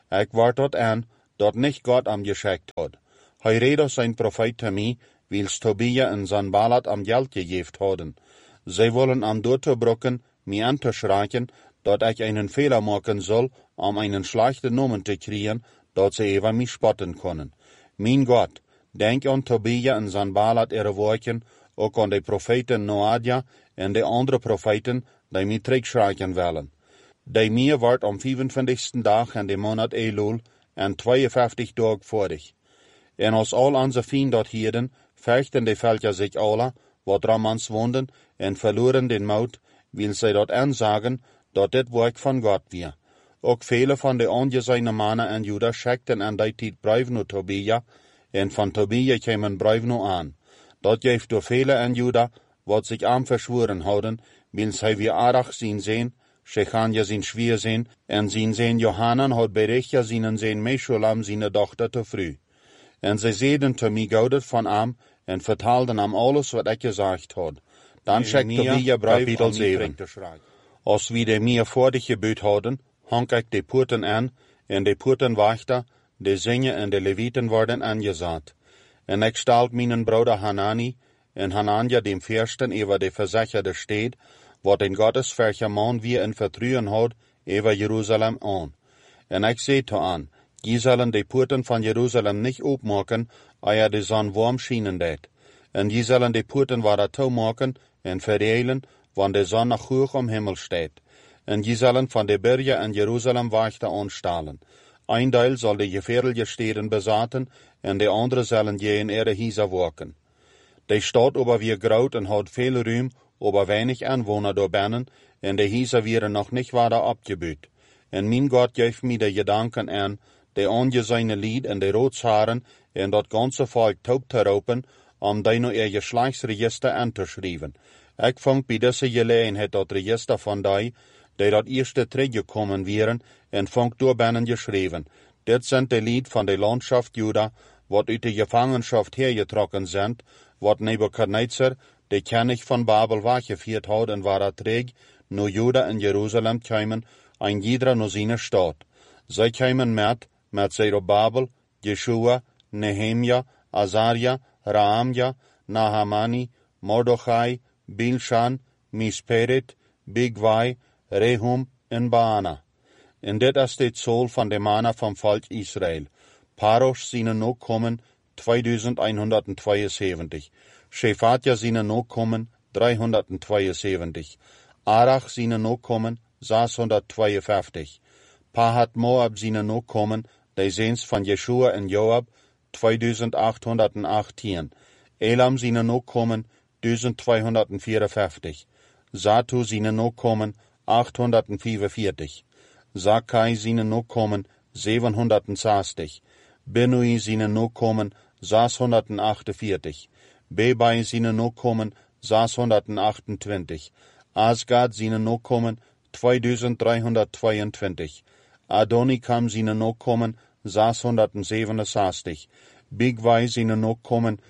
Ik wart dort aan, dat nicht Gott am geschickt hat. Hij redet zijn Prophet te mij, wils Tobia en Sanballat am Geld gegeven hadden. Zij wollen am Durtebrocken mij an te schreiken, dat ik einen Fehler machen soll, um einen schlechten Namen te kriegen, dat ze über mich spotten können. Mein Gott, denk an Tobia en Sanballat ihre Worten, ook an de Propheten Noadia en de andere Propheten, die mij terugschreiken willen. Die mir wordt am vijfentwintigsten dag in de maand Elul en tweeënvijftig dag vorig. En als al onze vrienden dat hielden, vechten de Völker sich alle, wat Ramans woonden, en verloren den Mut, wil zij dat aanzagen, dat dit werk van God weer. Ook vele van de aangeziene mannen en Juda schickten aan die tijd brieven naar Tobia, en van Tobia kwamen brieven aan. Dat geeft door vele en Juda, wat zich aan verschworen houden, wil zij weer aardig zien zijn, Shechania zijn schwier zijn, en zien zijn Johanan had berichtja zijn zijn Meshulam zijn dochter te früh. En zij zeiden te mij goudet van am, en vertaalden am alles wat ik gezegd had. Dan schickt Tobia brief aan mij te schrijven. Als we de mir voor dich gebeut hadden, hang ik de poorten aan, en de poortenwachter, de zingen en de levieten worden aangezaat. En ik stalt mijn broeder Hanani, en Hanania dem Fürsten über de verzekerde steed, wat in Gottes Verchaman wir in Vertrühen had, über Jerusalem aan. En ik zei te aan, die zullen de poorten van Jerusalem nicht opmaken, eer de zon warm schienen deed. En die zullen de poorten weer toemaken en verdelen, wanneer de zon nog hoog om Himmel steht. En die zullen van de bergen in Jerusalem wachten aanstalen. Ein deel zal de gefährliche steden bezaten, en de andere zullen je in ihre Häuser waken. De stad aber wir groot en had veel ruim, aber wenig Anwohner door binnen, en de Häuser wären noch nicht weiter abgebaut. En mein Gott geeft mir de Gedanken aan, de aangeziene Lied en de Rotsharen, en dat ganze Volk taub te roepen, om die nu ihr Geschlechtsregister anzuschrijven. Ik vond bij deze gelegenheid dat register van die, die dat eerste teruggekomen wären, en vond door binnen geschreven. Dit zijn de Lied van de Landschaft Juda, wat uit de Gefangenschaft hergetrokken zijn, wat Nebuchadnezzar, de König van Babel weggeführt had en waar terug, nu Juda en Jerusalem kwamen, ein jeder naar zijn stad. Zij kwamen met, met Zerubabel, Jeshua, Nehemia, Azaria, Raamja, Nahamani, Mordechai, Bilshan, Misperet, Bigwai, Rehum en Baana. En dit is de zool van de mannen van volk Israël. Parosh zijn nog komen tweeduizendhonderdtweeënzeventig. Shefatja zijn nog komen driehonderdtweeënzeventig. Arach zijn nog komen zeshonderdtweeënvijftig. Pahat Moab zijn nog komen, de zeens van Jeshua en Joab, tweeduizendachthonderdachttien. Elam zijn nog komen, duizendtweehonderdvierenvijftig. Zatu zijn nog komen, achthonderdvierenveertig. Zakai zijn nog komen, zevenhonderdzestig. Benui zijn nog komen, zeshonderdachtenveertig. Bebai zijn nog komen, zeshonderdachtentwintig. Asgad zijn nog komen, tweeduizenddriehonderdtweeëntwintig. Adonikam zijn nog komen, zeshonderdzevenenzestig. Bigwai zijn nog komen,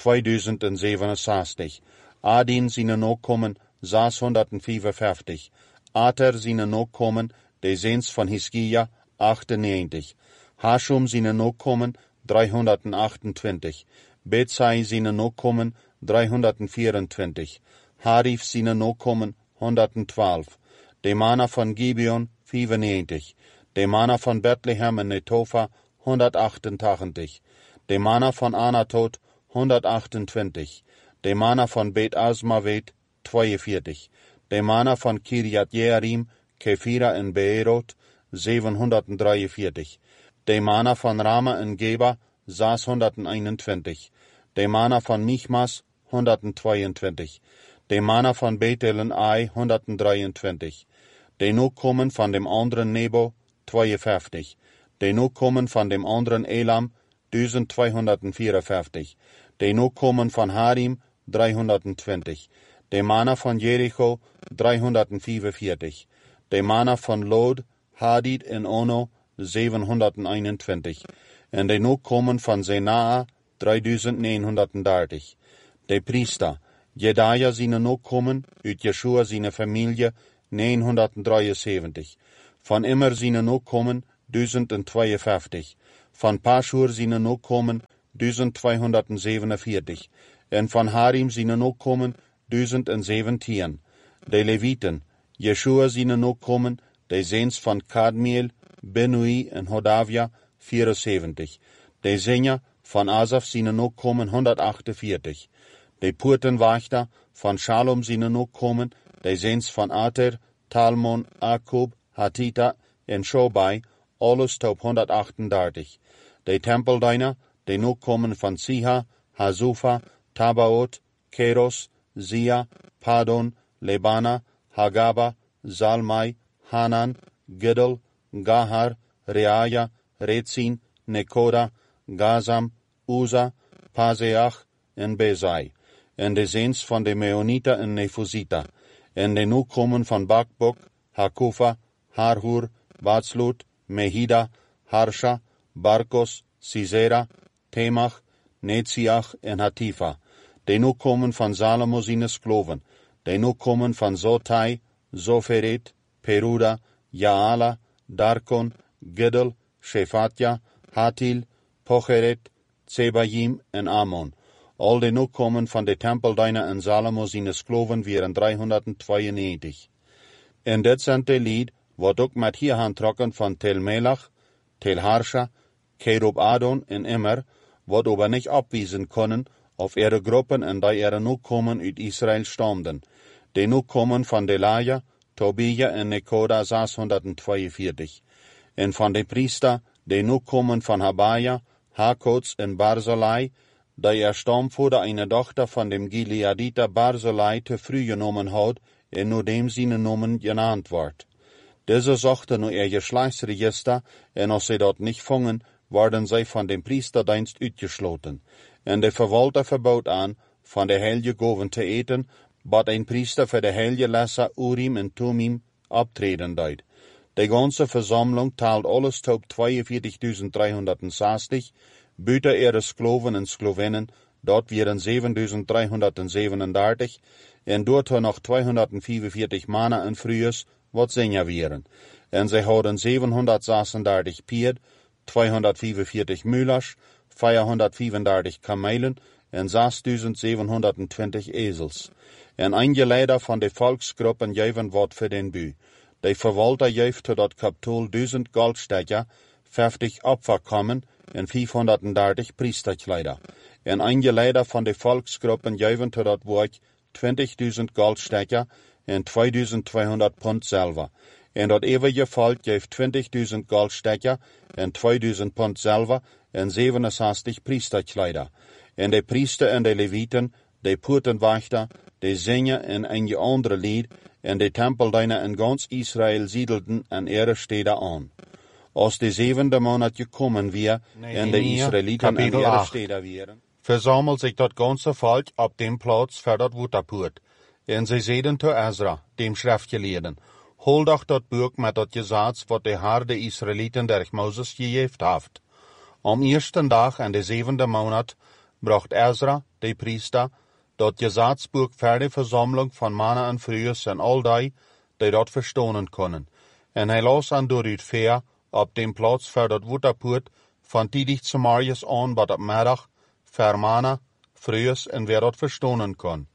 tweeduizendzevenenzestig. Adin zijn nog komen, zeshonderdvierenvijftig. Ater zijn nog komen, de zeens van Hiskia, achtennegentig. Hashum zijn nog komen, driehonderdachtentwintig. Betsai zijn nog komen, driehonderdvierentwintig. Harif zijn nog komen, honderdtwaalf. De mannen van Gibeon, vijfennegentig. De mannen van Bethlehem en Netofa, honderdachtentachtig. De mannen van Anatot, honderdachtentwintig. De mannen van Bet Asmavet, tweeënveertig. De mannen van Kiriat Jearim, Kefira en Beerot, zevenhonderddrieënveertig. De mannen van Rama en Geba, zeshonderdeenentwintig. De mannen van Michmas, honderdtweeëntwintig. De mannen van Bethel en Ai, honderddrieëntwintig. De nu komen van dem anderen Nebo, tweeënvijftig. De nu komen van dem anderen Elam, duizend tweehonderdvierenvijftig. De nu komen van Harim, driehonderdtwintig. De mannen van Jericho, driehonderdvierenveertig. De mannen van Lod, Hadid en Ono, zevenhonderdeenentwintig. En de nu komen van Zenaa, drieduizend negenhonderddertig. De priester, Jedaja zijn nu komen, uit Jeshua zijn familie, negenhonderddrieënzeventig. Van immer zijn nu komen, duizendtweeënvijftig. Van Pashur zijn nakomen, duizendtweehonderdzevenenveertig. En van Harim zijn nakomen, duizendenzeventien. De Levieten, Jeshua zijn nakomen, de zeens van Kadmiel, Benui en Hodavia, vierenzeventig. De Zenja van Asaf zijn nakomen, honderdachtenveertig. De Poortenwachter van Shalom zijn nakomen, de zeens van Ater, Talmon, Akub, Hatita en Shobai, alles op honderdachtendertig. De tempeldienaar, de nakomen van Siha, Hazufa, Tabaot, Keros, Zia, Padon, Lebana, Hagaba, Zalmai, Hanan, Giddel, Gahar, Reaya, Retzin, Nekoda, Gazam, Uza, Paseach en Bezai. En de zeens van de Meonita en Nefusita. En de nakomen van Bakbok, Hakufa, Harhur, Batslut, Mehida, Harsha, Barkos, Sisera, Temach, Netziach en Hatifa. De nakomen van Salomo zijn skloven. De nakomen van Zotai, Zoferet, Peruda, Jaala, Darkon, Giddel, Shefatja, Hatil, Pocheret, Zebayim en Amon. Al de nakomen van de tempeldienaar en Salomo zijn skloven waren driehonderdnegentig. En dit zijn de lied, wat ook met hier aantrokken van Tel Melach, Tel Harsha, Kerub Adon en Immer, wat aber nicht abwiesen können, auf ihre Gruppen en die ihre nakomen uit Israel stamden. De nakomen van Delaya, Tobia en Nekoda zeshonderdtweeënveertig. En van de priester, de nakomen van Habaja, Hakots en Barzillai, die er stamvoerder eine dochter van dem Gileaditer Barzillai te früh genomen had, en nur dem seine Nomen genannt wordt. Diese zochten nur ihr Geschlechtsregister, en als sie dort nicht fangen, worden zij van dem Priesterdienst uitgesloten. En de verwalter verbood aan, van de heilige goven te eten, wat een priester voor de heilige lesser Urim en Tumim optreden deed. De ganze Versammlung taalt alles tot tweeënveertigduizend buiten ihre Skloven en Sklovinnen, dort waren zevenduzend en dort nog tweehonderdvierenveertig mannen en vrouwen, wat Senja waren. En zij hadden zevenhonderdzesendertig Pierd, tweehonderdvierenveertig Müllers, vierhonderdvierendertig Kamelen en zesduizendzevenhonderdtwintig Esels. En een leider van de volksgroepen geven wat voor den bu. De verwalter geeft tot dat kapitool duizend goldstekker, vijftig opferkommen en vijfhonderddertig priesterkleider. En een leider van de volksgroepen geven tot dat werk twintigduizend goldstekker en tweeduizendtweehonderd pond zilver. En dat eeuwige volk geeft twintigduizend goldstekker en tweeduizend pond zilver en zevenenzestig priesterkleider. En de priester en de levieten, de poortenwachter, de zinger en een andere lied, en de tempeldienaar in ganz Israël siedelten en ihre steden aan. Als de zevende maand gekomen weer, en de Israëlieten en ihre steden waren, versammelt sich dat ganze Volk op dem Platz für dat Wutterpoort. En sie zeiden zu Ezra, dem Schriftgelehrten, hol doch dat Buch met dat Gesetz, wat de Herr de Israëlieten durch Moses gegeven heeft. Am ersten Tag en de zevende maand bracht Ezra, de priester, dat Gesetzbuch für die Versammlung von Mannen en vrouwen en al die, die dat verstonen können. En hij las aan door het veer, op dem Platz für dat Wutterpoort, van tidig zu Marius aan, wat op middag, für Mannen, vrouwen en wer dat verstonen kon.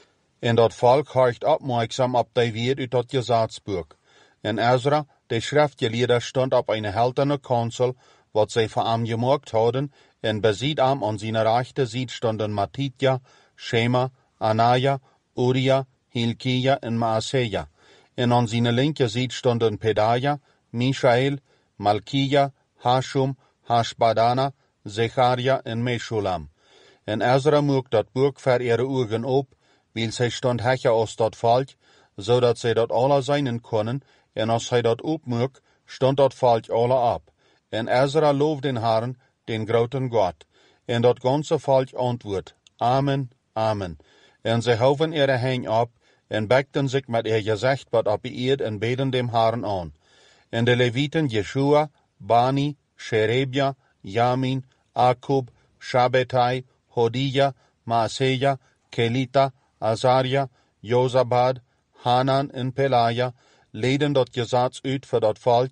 En dat volk horcht opmerksam op die weer uit dat Gesetzbuch. En Ezra, de schriftgeleerde, stond op een helterne kansel, wat zij voor hem gemaakt hadden, en beziet hem aan zijn rechte ziet stonden Matitja, Shema, Anaya, Uria, Hilkia en Maaseja. En aan zijn linker ziet stonden Pedaja, Mishael, Malkia, Hashum, Hashbadana, Zecharia en Meshulam. En Ezra mocht dat boek voor ihre ogen op, weil zij stond hecher als dat volk, zodat zij dat alle zijn konden, en als hij dat opmocht, stond dat volk alle op. En Ezra loof den Herrn, den groten God. En dat ganze volk antwoord, Amen, Amen. En zij houden ihre heen op, en bekten zich met ihr gezicht wat op de eerd en beden dem Herrn aan. En de Levieten Jeshua, Bani, Sherebia, Yamin, Akub, Shabbetai, Hodija, Maaseja, Kelita, Azaria, Jozabad, Hanan en Pelaja, leden dat Gesetz uit voor dat volk,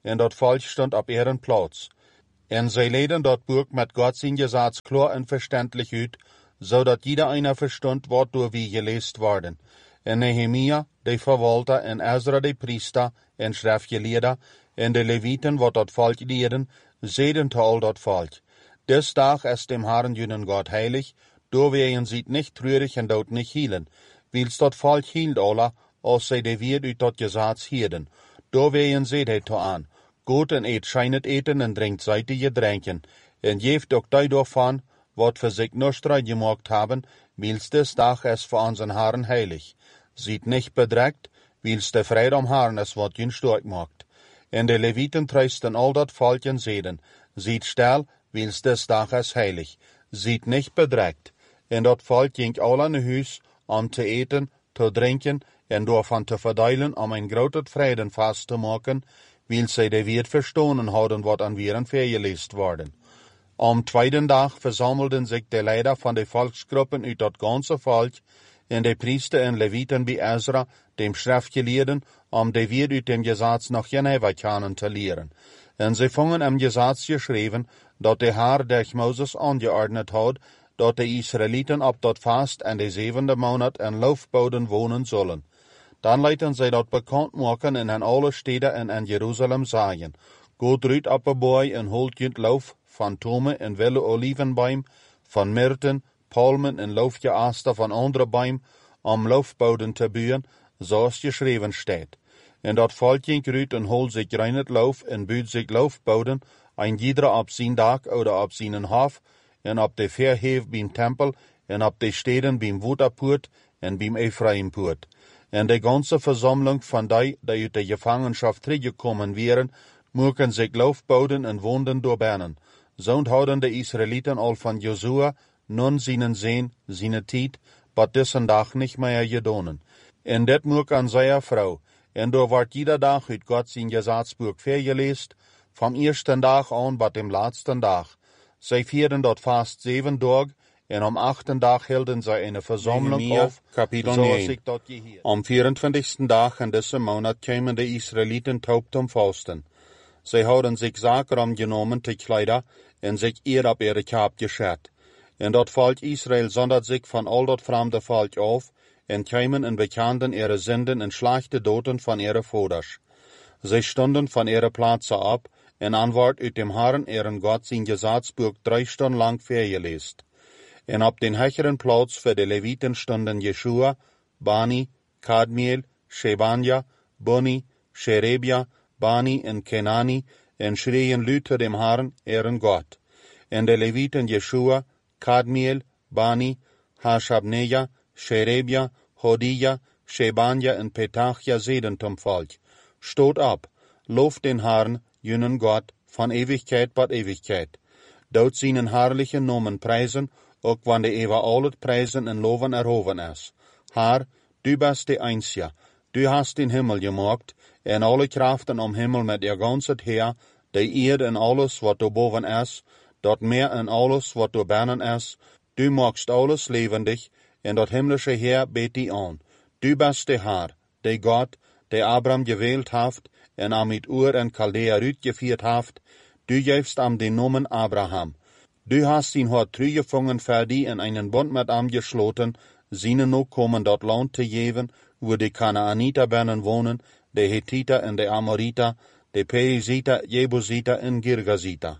en dat volk stond op ihren Platz. En zij leden dat boek met Gott zijn Gesetz klar en verständlich uit, zodat jeder einer verstund, wat door wie geleest worden. En Nehemia, de verwalter, en Ezra, de priester, en schriftgeleerder, en de Leviten, wat dat volk leden, zeiden te al dat volk. Des dag ist dem Herrn jenen Gott heilig, door wegen sie nicht treurig en dood nicht hielen. Wils dat volk hield alle, als zij de weer uit dat Gesetz hielden. Door wegen zeid hij te aan. Goed en eet schijnet eten en drinkt zeitige drinken, en geeft ook daardoor van, wat voor zich nostra gemaakt hebben, wils des dag is voor onze Herren heilig. Ziet nicht bedregt, wils de vrede om Herren is wat jün stark maakt. En de Leviten treisten al dat volk en zeiden, ziet stil, wils des dag is heilig. Ziet nicht bedregt. En dat volk ging al aan de huis, om te eten, te drinken, en daarvan te verdelen, om een groot vrede vast te maken, wils zij de weer verstonen hadden wat aan wieren vergeleest worden. Am tweeden dag versammelden zich de leider van de volksgruppen uit dat ganze volk, en de priester en Leviten bij Ezra, dem schriftgeleerden, om de weer uit dem Gesetz nog Jeneverkanen te leren. En zij vongen am Gesetz geschreven, dat de Herr durch Moses angeordnet had, dat de Israeliten op dat vast en de zevende maand en loofboden wonen zullen. Dan lieten zij dat bekend maken en in alle steden en in Jeruzalem zeggen, Gott ruht op een boy en holt jent loof van tome en wille olivenboom, van myrten, palmen en loofgeaster van andere boom, om loofboden te buien, zoals geschreven staat. En dat volk jent ruht en holt zich rein het loof en buurt zich loofboden, een iedere op zijn dak oder op zijn hof, en op de verheef beim tempel, en op de steden beim Woederpoort en beim Ephraimpoort. En de ganze Versammlung van die, die uit de Gefangenschaft teruggekommen wären, mochten zich loofboden en woonden doorbannen. Zo hadden de Israeliten al van Josua nun zijn zin, zijn tijd, wat dessen dag niet meer gedonen. En dit moek aan zijn vrouw. En door wordt jeder dag uit God zijn Gesetzbuch vergeleest, vom eersten dag aan tot dem laatsten dag. Zij vierden dat vast zeven dag, en am achten dag hielden zij een verzameling auf, Kapitel zoals negen. ik dat geheerd. Am vierentwintigsten dag in deze maand kwamen de Israeliten taub zum Fasten. Zij hadden zich zakeram genomen te kleider en zich eer op ihre Kaap geschert. En dat volk Israel zondert zich van al dat vreemde volk af, en kwamen en bekenden ihre Sünden en slachte doten van ihre Voders. Zij stonden van ihre Plätze op, en antwoord uit dem Herrn ihren Gott zijn Gesetzbuch drei Stunden lang vergeleest. En op den hecheren Platz für de Leviten stonden Jeshua, Bani, Kadmiel, Shebanja, Boni, Sherebia, Bani en Kenani, en schreien Lüter dem Herrn, ihren Gott. En de Leviten Jeshua, Kadmiel, Bani, Hashabneja, Sherebia, Hodija, Shebanja en Petachia zeiden zum Volk, Stoot op, loof den Herrn, jenen Gott, van Ewigkeit tot Ewigkeit. Dout zijn herrliche Nomen prijzen, ook wanneer de eeuwen al het prijzen en loven erhoven is. Haar, du bist de Einzige, du hast den Himmel gemaakt, en alle Kraften om Himmel met ihr ganzes Heer, de Erde en alles wat daarboven is, dat Meer en alles wat daarbinnen is, du maakst alles levendig, en dat himmlische Heer beet die aan. Du bist de Herr, de Gott, de Abraham gewählt haft, en am mit Ur en Chaldea uitgevierd haft, du gevst am den Nomen Abraham. Du hast ihn hort teruggevangen für die en einen Bund mit am geschloten, zienen nog komen dat land te geven, wo de Kanaaniter binnen wonen, de Hethiter en de Amoriter, de Periziter, Jebusiter en Girgasiter.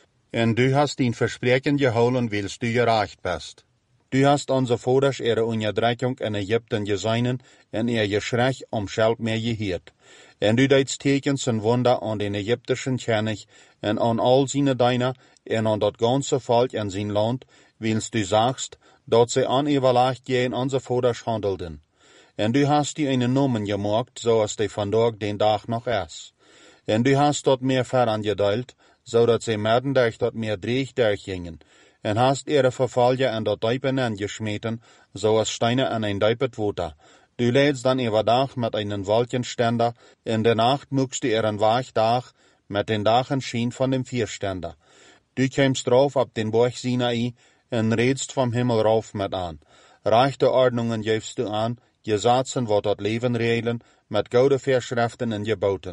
En du hast ihn Versprechen gehouden, wils du gerecht bist. Du hast onze Voders ihre Unterdrückung in Ägypten gesehen, en ihr Geschrei um Scheld mehr geheert. En du deitst Tekens en Wunder an den ägyptischen König, en an all seine Diener, en an dat ganze Volk en sein Land, wils du sagst, dat sie aneverlegt gehen onze Voders handelden. En du hast die einen Nomen gemaakt, zoals die vandaag den Dag nog is. En du hast dat meer verangedeilt, zodat sie merken durch dat meer dreig durchgingen. En hast ihre Verfalje en dat Duipen angeschmeten, zoals Steine an ein Duipet Water. Du lädst dann überdag mit einen Wolkenständer, in der Nacht muckst du ihren Wachdag mit den Dachen schien von dem Vierständer. Du kämst drauf ab den Berg Sinai, en redst vom Himmel rauf mit an. Rechte Ordnungen gibst du an, Gesetzen wat dat Leben regeln, mit goude Verschriften en Geboten.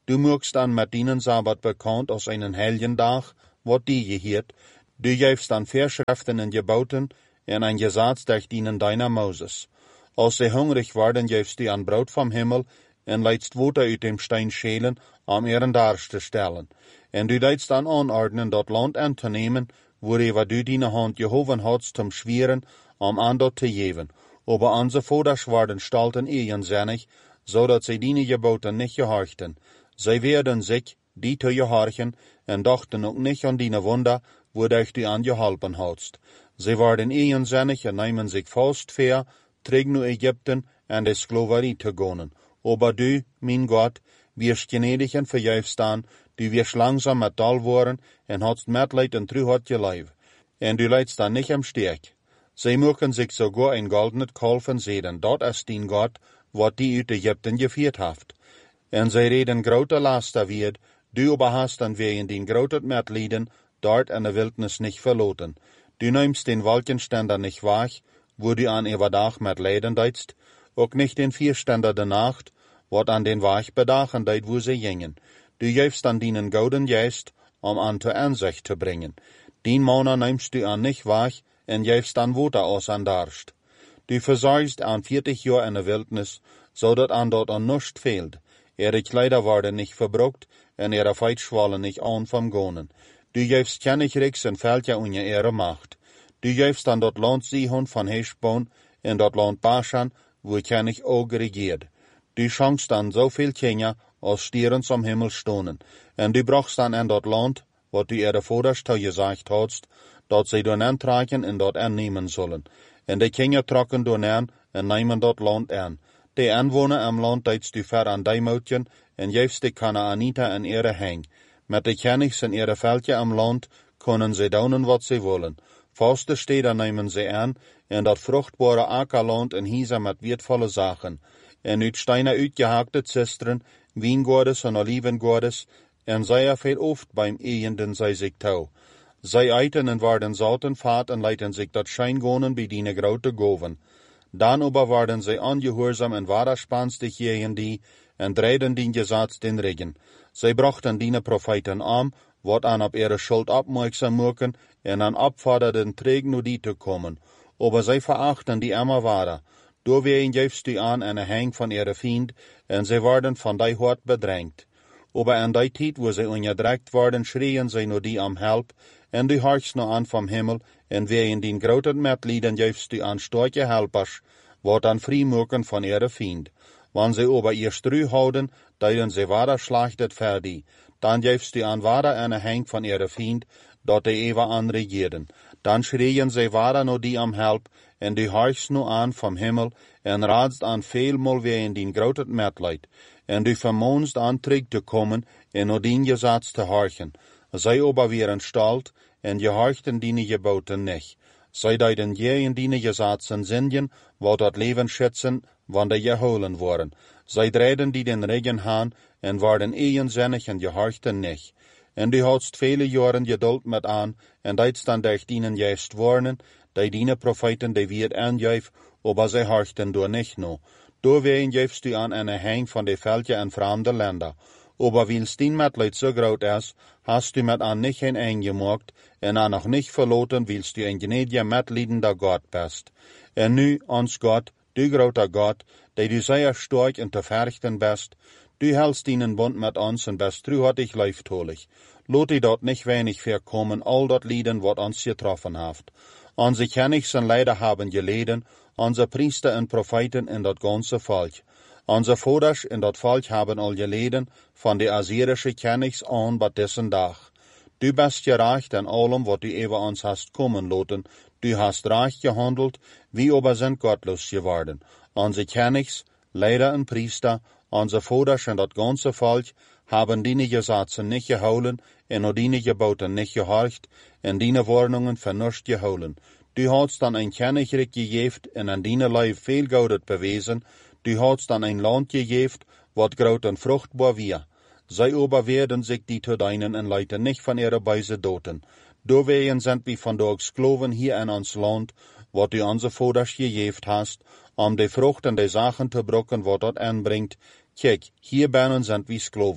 Du mögst an met dienen Sabbat bekannt als einen Helgendag, wat die gehiert. Du geefst an Verschriften en Geboten en ein Gesetz durch dienen deiner Moses. Als sie hungrig waren, geefst du an Brot vom Himmel en leidst Water uit dem Stein schälen, um ihren Darst te stellen. En du deidst an anordnen, dat Land an te nemen, worever du deine Hand gehoven hadst zum Schweren, um an dort te geven. Aber onze Voders waren stalten eigenzinnig, zodat sie deine Geboten nicht gehorchten. Sie werden sich, die te gehorchen, en dachten ook nicht an deine Wunder, wodurch du an geholpen hadst. Sie waren eigenzinnig en nemen sich vast ver, terug naar Ägypten en de Sklaverie te gaan. Aber du, mein Gott, wirst gnädig en verjuifst an, du wirst langsam met dal worden en hadst Mitleid en Treuheit geleid. En du leidst dan nicht am Steg. Sie mögen sich sogar ein goldenes Kalfen sehen, dort ist dein Gott, wat die uit Ägypten geführt haft. En sie reden grote Laster wird, du aber hast dann wegen den groten Mitleiden dort in der Wildnis nicht verloten. Du nimmst den Wolkenständer nicht wahr, wo du an ihrer Dach mit Leiden deitst, auch nicht den Vierständer der Nacht, wat an den Wach bedachen deit, wo sie gingen. Du gäfst an deinen gouden Geist, um an zur Ansicht zu bringen. Den Monat nimmst du an nicht wahr, en gäfst an Water aus an Darst. Du versorgst an vierzig Jahr in der Wildnis, so dat an dort an nichts fehlt. Ihre Kleider werden nicht verbrucht, en ihre Feitschwallen nicht an vom Gonen. Du gäfst Königreichs en Völker unter ihre Macht. Du gäfst an dort Land Sihon von Heschbon, en dort Land Baschan, wo König Og regiert. Du schenkst an so viel Kinder, als Stieren zum Himmel stonen, en du brachst dann in dort Land, wat du ihre Voders te gesagt hadst, dat sie doen aantraken en dort annehmen sollen. En de Kinder trokken doen aan en nemen dort Land an. De Anwohner am Land deidst du ver an die Moutjen en geefst de Kanaanita in ihre heng. Met de Königs in ihre Veldje am Land können sie daunen wat sie wollen. Vaste Städte nemen sie an en dat fruchtbare Ackerland en hieser met wertvolle Sachen. En uit Steine uitgehakte Zistren, Wiengordes en Olivengordes, en sehr viel oft beim Ehenden sei sich tau. Zij eiten en waren zouten vaat en leiten zich dat schijngonen bij die grote goven. Dan aber waren zij ongehoorzaam en waderspanstig jegen die, en dreiden die Gesetz den Regen. Zij brachten die Propheten aan, wat aan op ihre Schuld opmerksam maken, en aan opforderden träg nur die te komen. Aber zij verachten die immer wader. Doorwegen geefst du aan en hang van ihre Fiend, en zij worden van die hart bedrängt. Aber an die Zeit, wo sie ungedreckt worden, schrien sie nur die am Help, en du horchst nur an vom Himmel, en wegen den groten Mitleiden geefst du an starke Helpers, wat an freimuken von ihre Fiend. Wann sie aber ihr Strü houden, deiden sie wader schlachtet fertig, dann geefst du an wader eine Heng von ihre Fiend, dort die Eva an regieren. Dann schrien sie wader nur die am Help, en du horchst nur an vom Himmel, en radst an vielmal wegen den groten Mitleid. En du vermoonst an terug te komen en nur den Gesetz te horchen. Zij aber wären stalt en gehorchten die Geboten nicht. Zij deiden je in die Gesetzen sinnen, wat dat Leben schützen, wann de geholen worden. Zij dreden die den Regen haan en waren eigenzinnig en gehorchten nicht. En du hadst viele Jahre Geduld mit an, en deidst dan durch dienen juist warnen, die diene Propheten die wird aangeef, aber zij horchten door nicht no. Doorwegen geefst du an eine Heng von de Völker en fremde Länder. Aber weil's din Mitleid so groot is, hast du mit an nicht ein eingemacht, en an noch nicht verloten, weilst du ein gnädiger, mitleidender Gott bist. En nu, ons Gott, du groter Gott, der du sehr stark und zu verrichten bist, du hältst deinen Bund mit uns und bist treuhartig leiftolig. Lot die dort nicht wenig verkommen, all dort Lieden, wat uns getroffen haft. Unsere Königs und Leider haben geleden, unsere Priester und Propheten in dat ganze Volk. Unsere Voders in dat Volk haben all geleden, von de assyrische Königs an bat dessen Dach. Du bist gerecht an allem, wat du über uns hast kommen loten, du hast recht gehandelt, wie aber sind gottlos geworden. Unsere Königs, Leider und Priester, unsere Voders in dat ganze Volk, haben die Gesetze nicht geholen, en die Geboten nicht gehorcht, en die Warnungen für nichts geholen. Du hast dann ein Königreich gegeft, en an die Leib viel Gaudet bewiesen, du hast dann ein Land gegeft, wat groot und fruchtbar wir. Zij aber werden sich die zu deinen en Leuten nicht von ihrer Beise doten. Doorwegen sind wir von der Sklaven hier in ons Land, wat du unsere Voders gegeft hast, um die Frucht und die Sachen zu brucken, wat dort anbringt. Kijk, hier binnen sind wir Sklaven.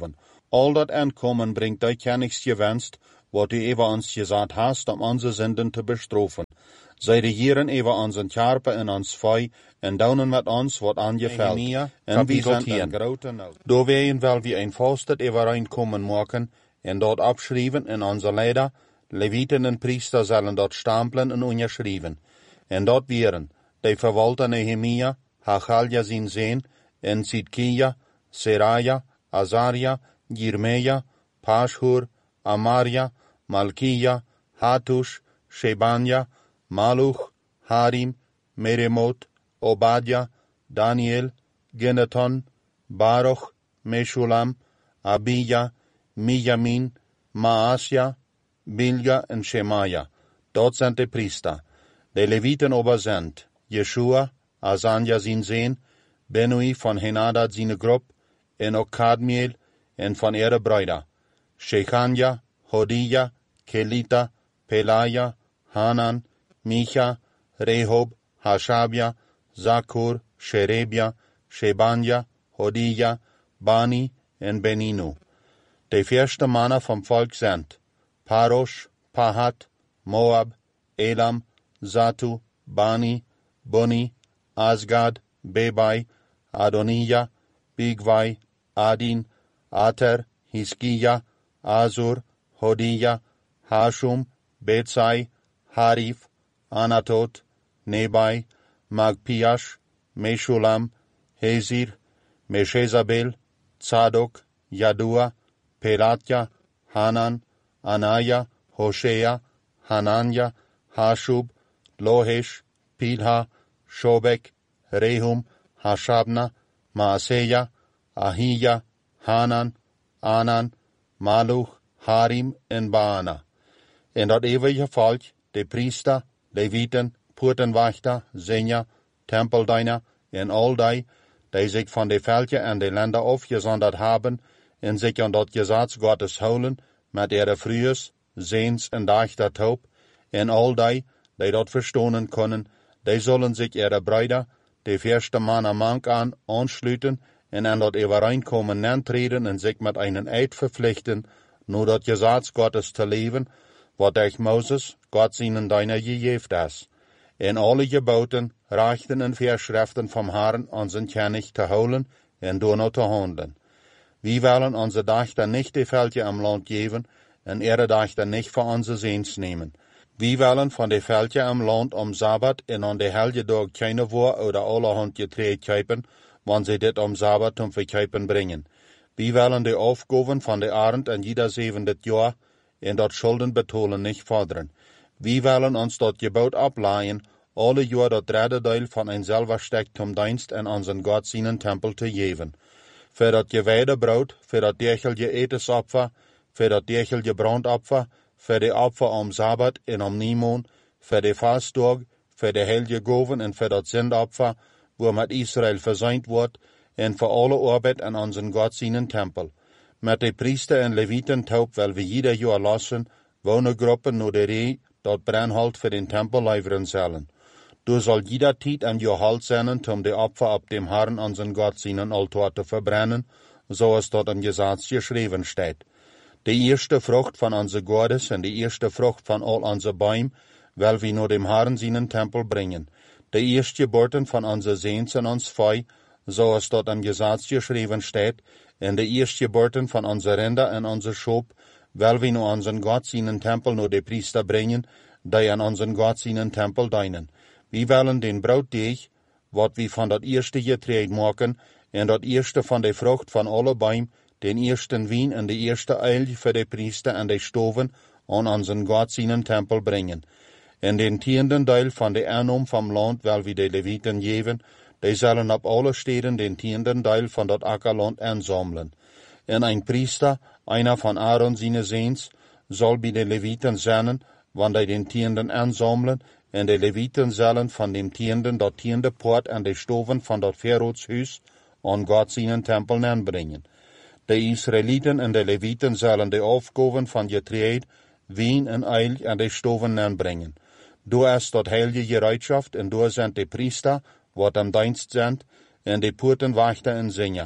All dat aankomen bringt die Königs gewenst, wat du über uns gesagt hast, um unsere Sünden zu bestrafen. Zij de Heeren über unseren Karpe en ons Fei, en daunen met ons wat angefällt. En wie sind in grote nood. Do ween wel wie ein Fastet übereinkommen maken, en dort abschrijven in onze Leder, Leviten en Priester zullen dort stampelen en unterschrijven. En dort wären, die Verwalter Nehemia, Hachalja zijn Zeen, en Zidkia, Seraja, Azaria, Jirmeja, Pashur, Amaria, Malkia, Hatush, Shebania, Maluch, Harim, Meremot, Obadja, Daniel, Geneton, Baruch, Meshulam, Abija, Mijamin, Maasja, Bilga en Shemaya. Dort sind die Priester. Die Leviten aber sind Jeshua, Asanja zijn Zeen, Benui von Henadad seine Grupp, en ook Kadmiel, en von ihre Brüder, Shechania, Hodija, Kelita, Pelaja, Hanan, Micha, Rehob, Hashabia, Zakur, Sherebia, Shebanja, Hodija, Bani en Beninu. Die vierte Männer vom Volk sind Parosh, Pahat, Moab, Elam, Zatu, Bani, Buni, Asgad, Bebai, Adonija, Bigvai, Adin, Ater, Hiskia, Azur, Hodija, Hashum, Betsai, Harif, Anatot, Nebai, Magpiash, Meshulam, Hezir, Meshezabel, Tzadok, Yadua, Pelatja, Hanan, Anaya, Hoshea, Hananya, Hashub, Lohesh, Pilha, Shobek, Rehum, Hashabna, Maaseja, Ahija, Hanan, Anan, Maluch, Harim en Baana. En dat eeuwige volk, de priester, Leviten, poortenwachter, Senja, tempeldiener en al die, die zich van de veldje en de landen afgezonderd hebben en zich aan dat gezag Gottes houden, met ihre Frühes, Sehns en Dachter taub, en al die, die dat verstonen können, die sollen sich ihre Brüder, die vierte Mann Mank an, anschließen en an dat Übereinkommen antreten en sich mit einen Eid verpflichten, nur dat Gesetz Gottes zu leben, wat durch Moses, Gott seinen Diener gegeben ist, en alle Geboten, Rechten en Vorschriften vom Herrn unseren König zu holen en door zu handeln. Wir wollen unsere Dachter nicht die Felder am Land geben en ihre Dachter nicht für unsere Sehns nehmen. Wir wollen von den Felder am Land am Sabbat en an de helge Tag keine Wurst oder allerhand Getreide kaufen, wann sie dit am Sabbat zum Verkaufen bringen. Wir wollen die Aufgaben von der Arend an jeder siebente Jahr en dat Schulden betonen nicht fordern. Wir wollen uns dat Gebot ableihen, alle Jahr dat dritte Teil von ein selber Steck zum Dienst an unseren Gott seinen Tempel zu geben. Für dat geweide Brot, für dat derchelige Etesopfer, für dat derchelige Brandopfer, für die Opfer am Sabbat en am Niemond, für die Fasttag, für die heilige Gaven en für dat Sündopfer, wo mit Israel versöhnt wird, en für alle Arbeit an unseren Gott seinen Tempel. Mit de Priester en Leviten taub, weil wir jeder Jahr lassen, Wohnergruppen nur der Reh, dat Brennholz für den Tempel leivern sollen. Du soll jeder Tiet an Jahr Halt sein, um die Opfer ab dem Herrn unseren Gott seinen Altar zu verbrennen, so es dort im Gesetz geschrieben steht. Die erste Frucht von unser Gottes und die erste Frucht von all unser Bäumen, weil wir nur dem Herrn seinen Tempel bringen. Die erste Geburten von unser Sehns und uns Fei, so es dort im Gesetz geschrieben steht, und die erste Geburten von unser Rinder und unser Schop, weil wir nur unseren Gott seinen Tempel nur die Priester bringen, die an unseren Gott seinen Tempel dienen. Wir wollen den Brotdeeg, wat wir von dat erste Getreide machen, en dat erste von der Frucht von alle Bäumen, den ersten Wein und die erste Eil für die Priester an die Stoven an unseren Gott seinen Tempel bringen. En den tienden Teil von der Ernum vom Land, weil wir die Leviten geben, die sollen ab alle Städten den tienden Teil von dat Ackerland ansammeln. En ein Priester, einer von Aaron seine Sehns, soll bei den Leviten sein, wann die den Tienden ansammeln, en de Leviten sollen von dem Tienden dat tiende Port an de Stoven von dat Verrotshus an Gott seinen Tempel anbringen. De Israeliten en de Leviten sollen de Aufgaben von Getreide, Wein en Eil an de Stoven anbringen. Du ist dat heilige Gereitschaft en du sind de Priester, wat am Dienst sind, en de Portenwachter en Sänger.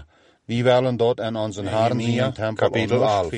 Wir wollen dort an unseren Herrn zien, Kapitel elf.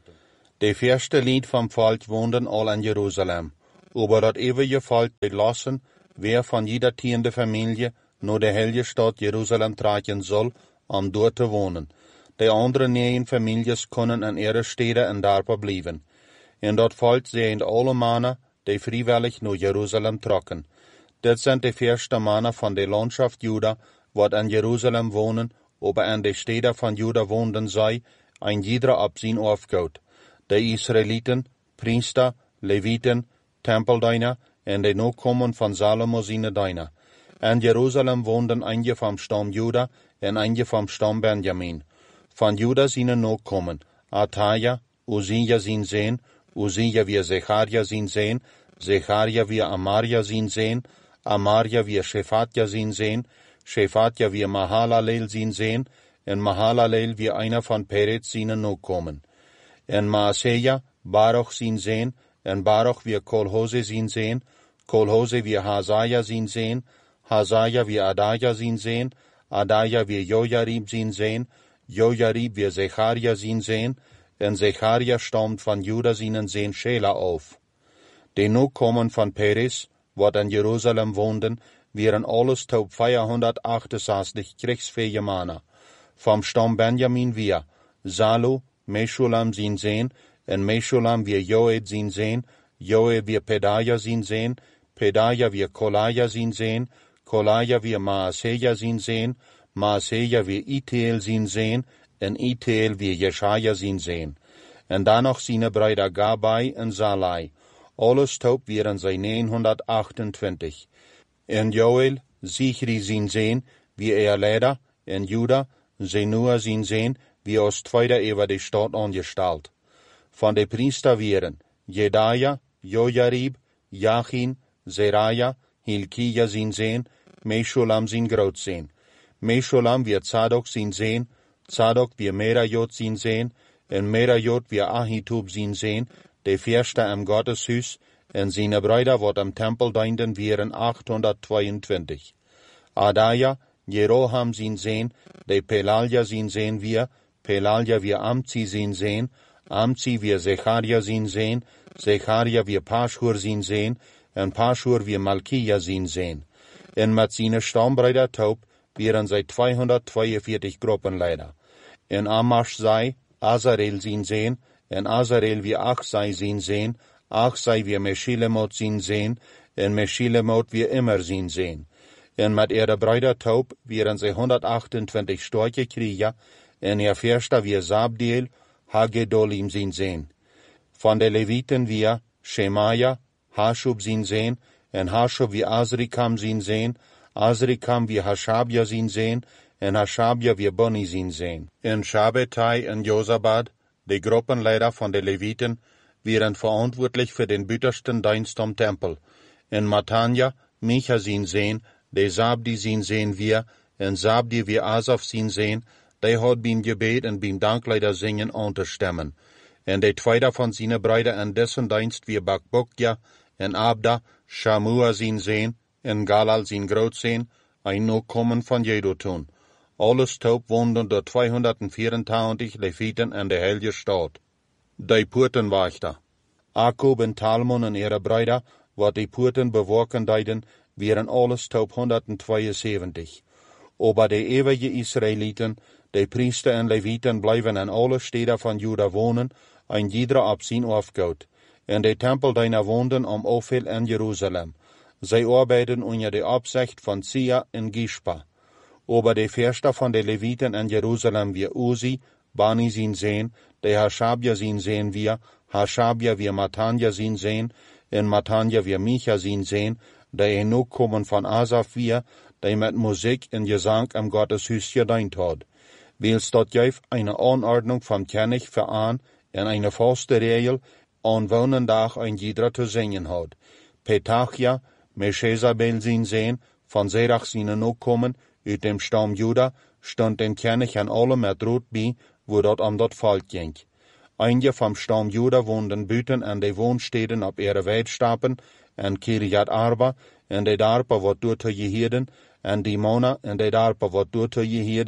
De eerste Lied vom Volk woonden al in Jeruzalem. Über dat eeuwige Volk belassen, wer von jeder tiende Familie nur de heilige Stadt Jerusalem tragen soll, um dort te wonen. De andere negen families kunnen in ihre Städte en daar blijven. En dat Volk zijn alle mannen, die vrijwillig naar Jeruzalem trokken. Dit zijn de eerste mannen van de Landschaft Juda, wat in Jeruzalem wonen, aber in de Städte van Juda woonden zij, ein jeder op zijn afgoed. De Israeliten, Priester, Leviten, Tempeldiener en de nakomen van Salomo zijn diener. In Jeruzalem woonden einige vom Stamm Juda en einige vom Stamm Benjamin. Van Juda zijn nakomen, Ataja, Uzia zijn zoon, Uzia wie Zecharia zijn zoon, Zecharia wie Amaria zijn zoon, Amaria wie Shefatja zijn zoon, Shefatja wie Mahalalel zijn zoon, en Mahalalel wie einer van Peretz zijn nakomen. En Maaseja, Baruch zijn zoon, en Baruch wie Kolhose zijn zoon, Kolhose wie Hazaja zijn zoon, Hazaja wie Adaja zijn zoon, Adaja wie Jojarib zijn zoon, Jojarib wie Zecharia zijn zoon, en Zecharia stammt van Juda zijn zoon Shela auf. De nakomen van Peres, wat in Jeruzalem woonden, waren alles tot vierhundertachtundzestig kriegsfähige Männer. Vom Stamm Benjamin wir, Salu, Meshulam zijn zoon, en Meshulam wie Joed zijn zoon, Joed wie Pedaja zijn zoon, Pedaja wie Kolaja zijn zoon, Kolaja wie Maaseja zijn zoon, Maaseja wie Iteel zijn zoon, en Iteel wie Jeschaja zijn zoon. En dan nog zijn Brüder Gabai en Salai. Alles top waren zij negenhondertachtentwintig. En Joel, Zichri zijn zoon, wie er leider, en Juda, Zenua zijn zoon, wie als tweede over de stad angesteld. Van de priester waren Jedaja, Jojarib, Jachin, Zeraja, Hilkia zijn zoon, Meshulam zijn grootzoon. Meshulam wie Zadok zijn zoon, Zadok wie Merajot zijn zoon, en Merajot wie Ahitub zijn zoon, de eerste im Gotteshuis, en zijn Brüder wat im Tempel dienden waren achthonderdtweeëntwintig. Adaja, Jeroham zijn zoon, de Pelalja zijn zoon wie, Pelalja wie Amzi zijn zoon, Amzi wie Zecharia zijn zoon, Zecharia wie Pashur zijn zoon, en Pashur wie Malkia zijn zoon. En met zijn stambrüder taub waren zij tweehonderdtweeënveertig Gruppenleider. En Amash zij, Azarel zijn zoon, en Azarel wie Achsai zijn zoon, Achsai wie Meshilemot zijn zoon, en Meshilemot wie Immer zijn zoon. En met ihre Brüder taub waren zij honderdachtentwintig starke Krieger, en ihr Fürster wie Sabdiel, Hagedolim zijn zoon. Van de Leviten wie Shemaja, Hashub zijn zoon, en Hashub wie Azrikam zijn zoon, Azrikam wie Hashabja zijn zoon, en Hashabja wie Boni zijn zoon. En Shabbatai en Josabad, de Gruppenleider van de Leviten, waren verantwoordelijk voor den büttersten Dienst am Tempel. En Matanja, Micha zijn zoon, de Zabdi zijn zoon wie, en Zabdi wie Asaf zijn zoon, die had beim Gebet en beim Dankleider zingen aan te stemmen. En de tweede van zijn Brüder en dessen Dienst wie Bakbokja en Abda, Shamua zijn zoon, en Galal zijn grootzoon, ein nakomen van Jedutun. Alles taub woonden door tweehonderdvierentwintig Leviten en de heilige stad. De Poortenwachter. Akub en Talmon en ihre Brüder, wat die Poorten bewaken deiden, waren alles taub honderdtweeënzeventig. Aber de eeuwige Israeliten, de priester en Leviten blijven in alle steden van Juda wonen, ein jeder op zijn afgoed. En de tempeldiener woonden om Ophel in Jeruzalem. Zij arbeiden onder de opzicht van Sia en Gishpa. Aber de Fürster von de Leviten in Jerusalem wie Uzi, Bani zijn zoon, de Hashabja zijn zoon wie, Hashabja wie Matanja zijn zoon, en Matanja wie Micha zijn zoon, de een nakomen van Asaf wie, die met muziek en gezang im Gotteshuis gedient had. Wils dat juist eine Anordnung vom König veraan en eine vaste Regel an Wonendag ein jeder te zingen had. Petachia, Meshezabel zijn zoon, van Zerach zijn nakomen, uit dem Stamm Juda, stond den König an allem met rood bij, wo dat om dat volk ging. Einige vom Stamm Juda woonden buiten en de woonsteden op ihre Weidstappen, en Kirjat Arba, en de darpa wat door te geheden, en Dimona, en de darpa wat door te geheden,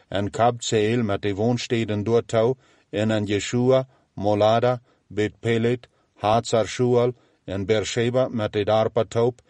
en Kabzeel met de woonsteden doortouw, en en Jeshua, Molada, Bet Pelet, Hatzar Shual, en Beersheba met de Darpataup,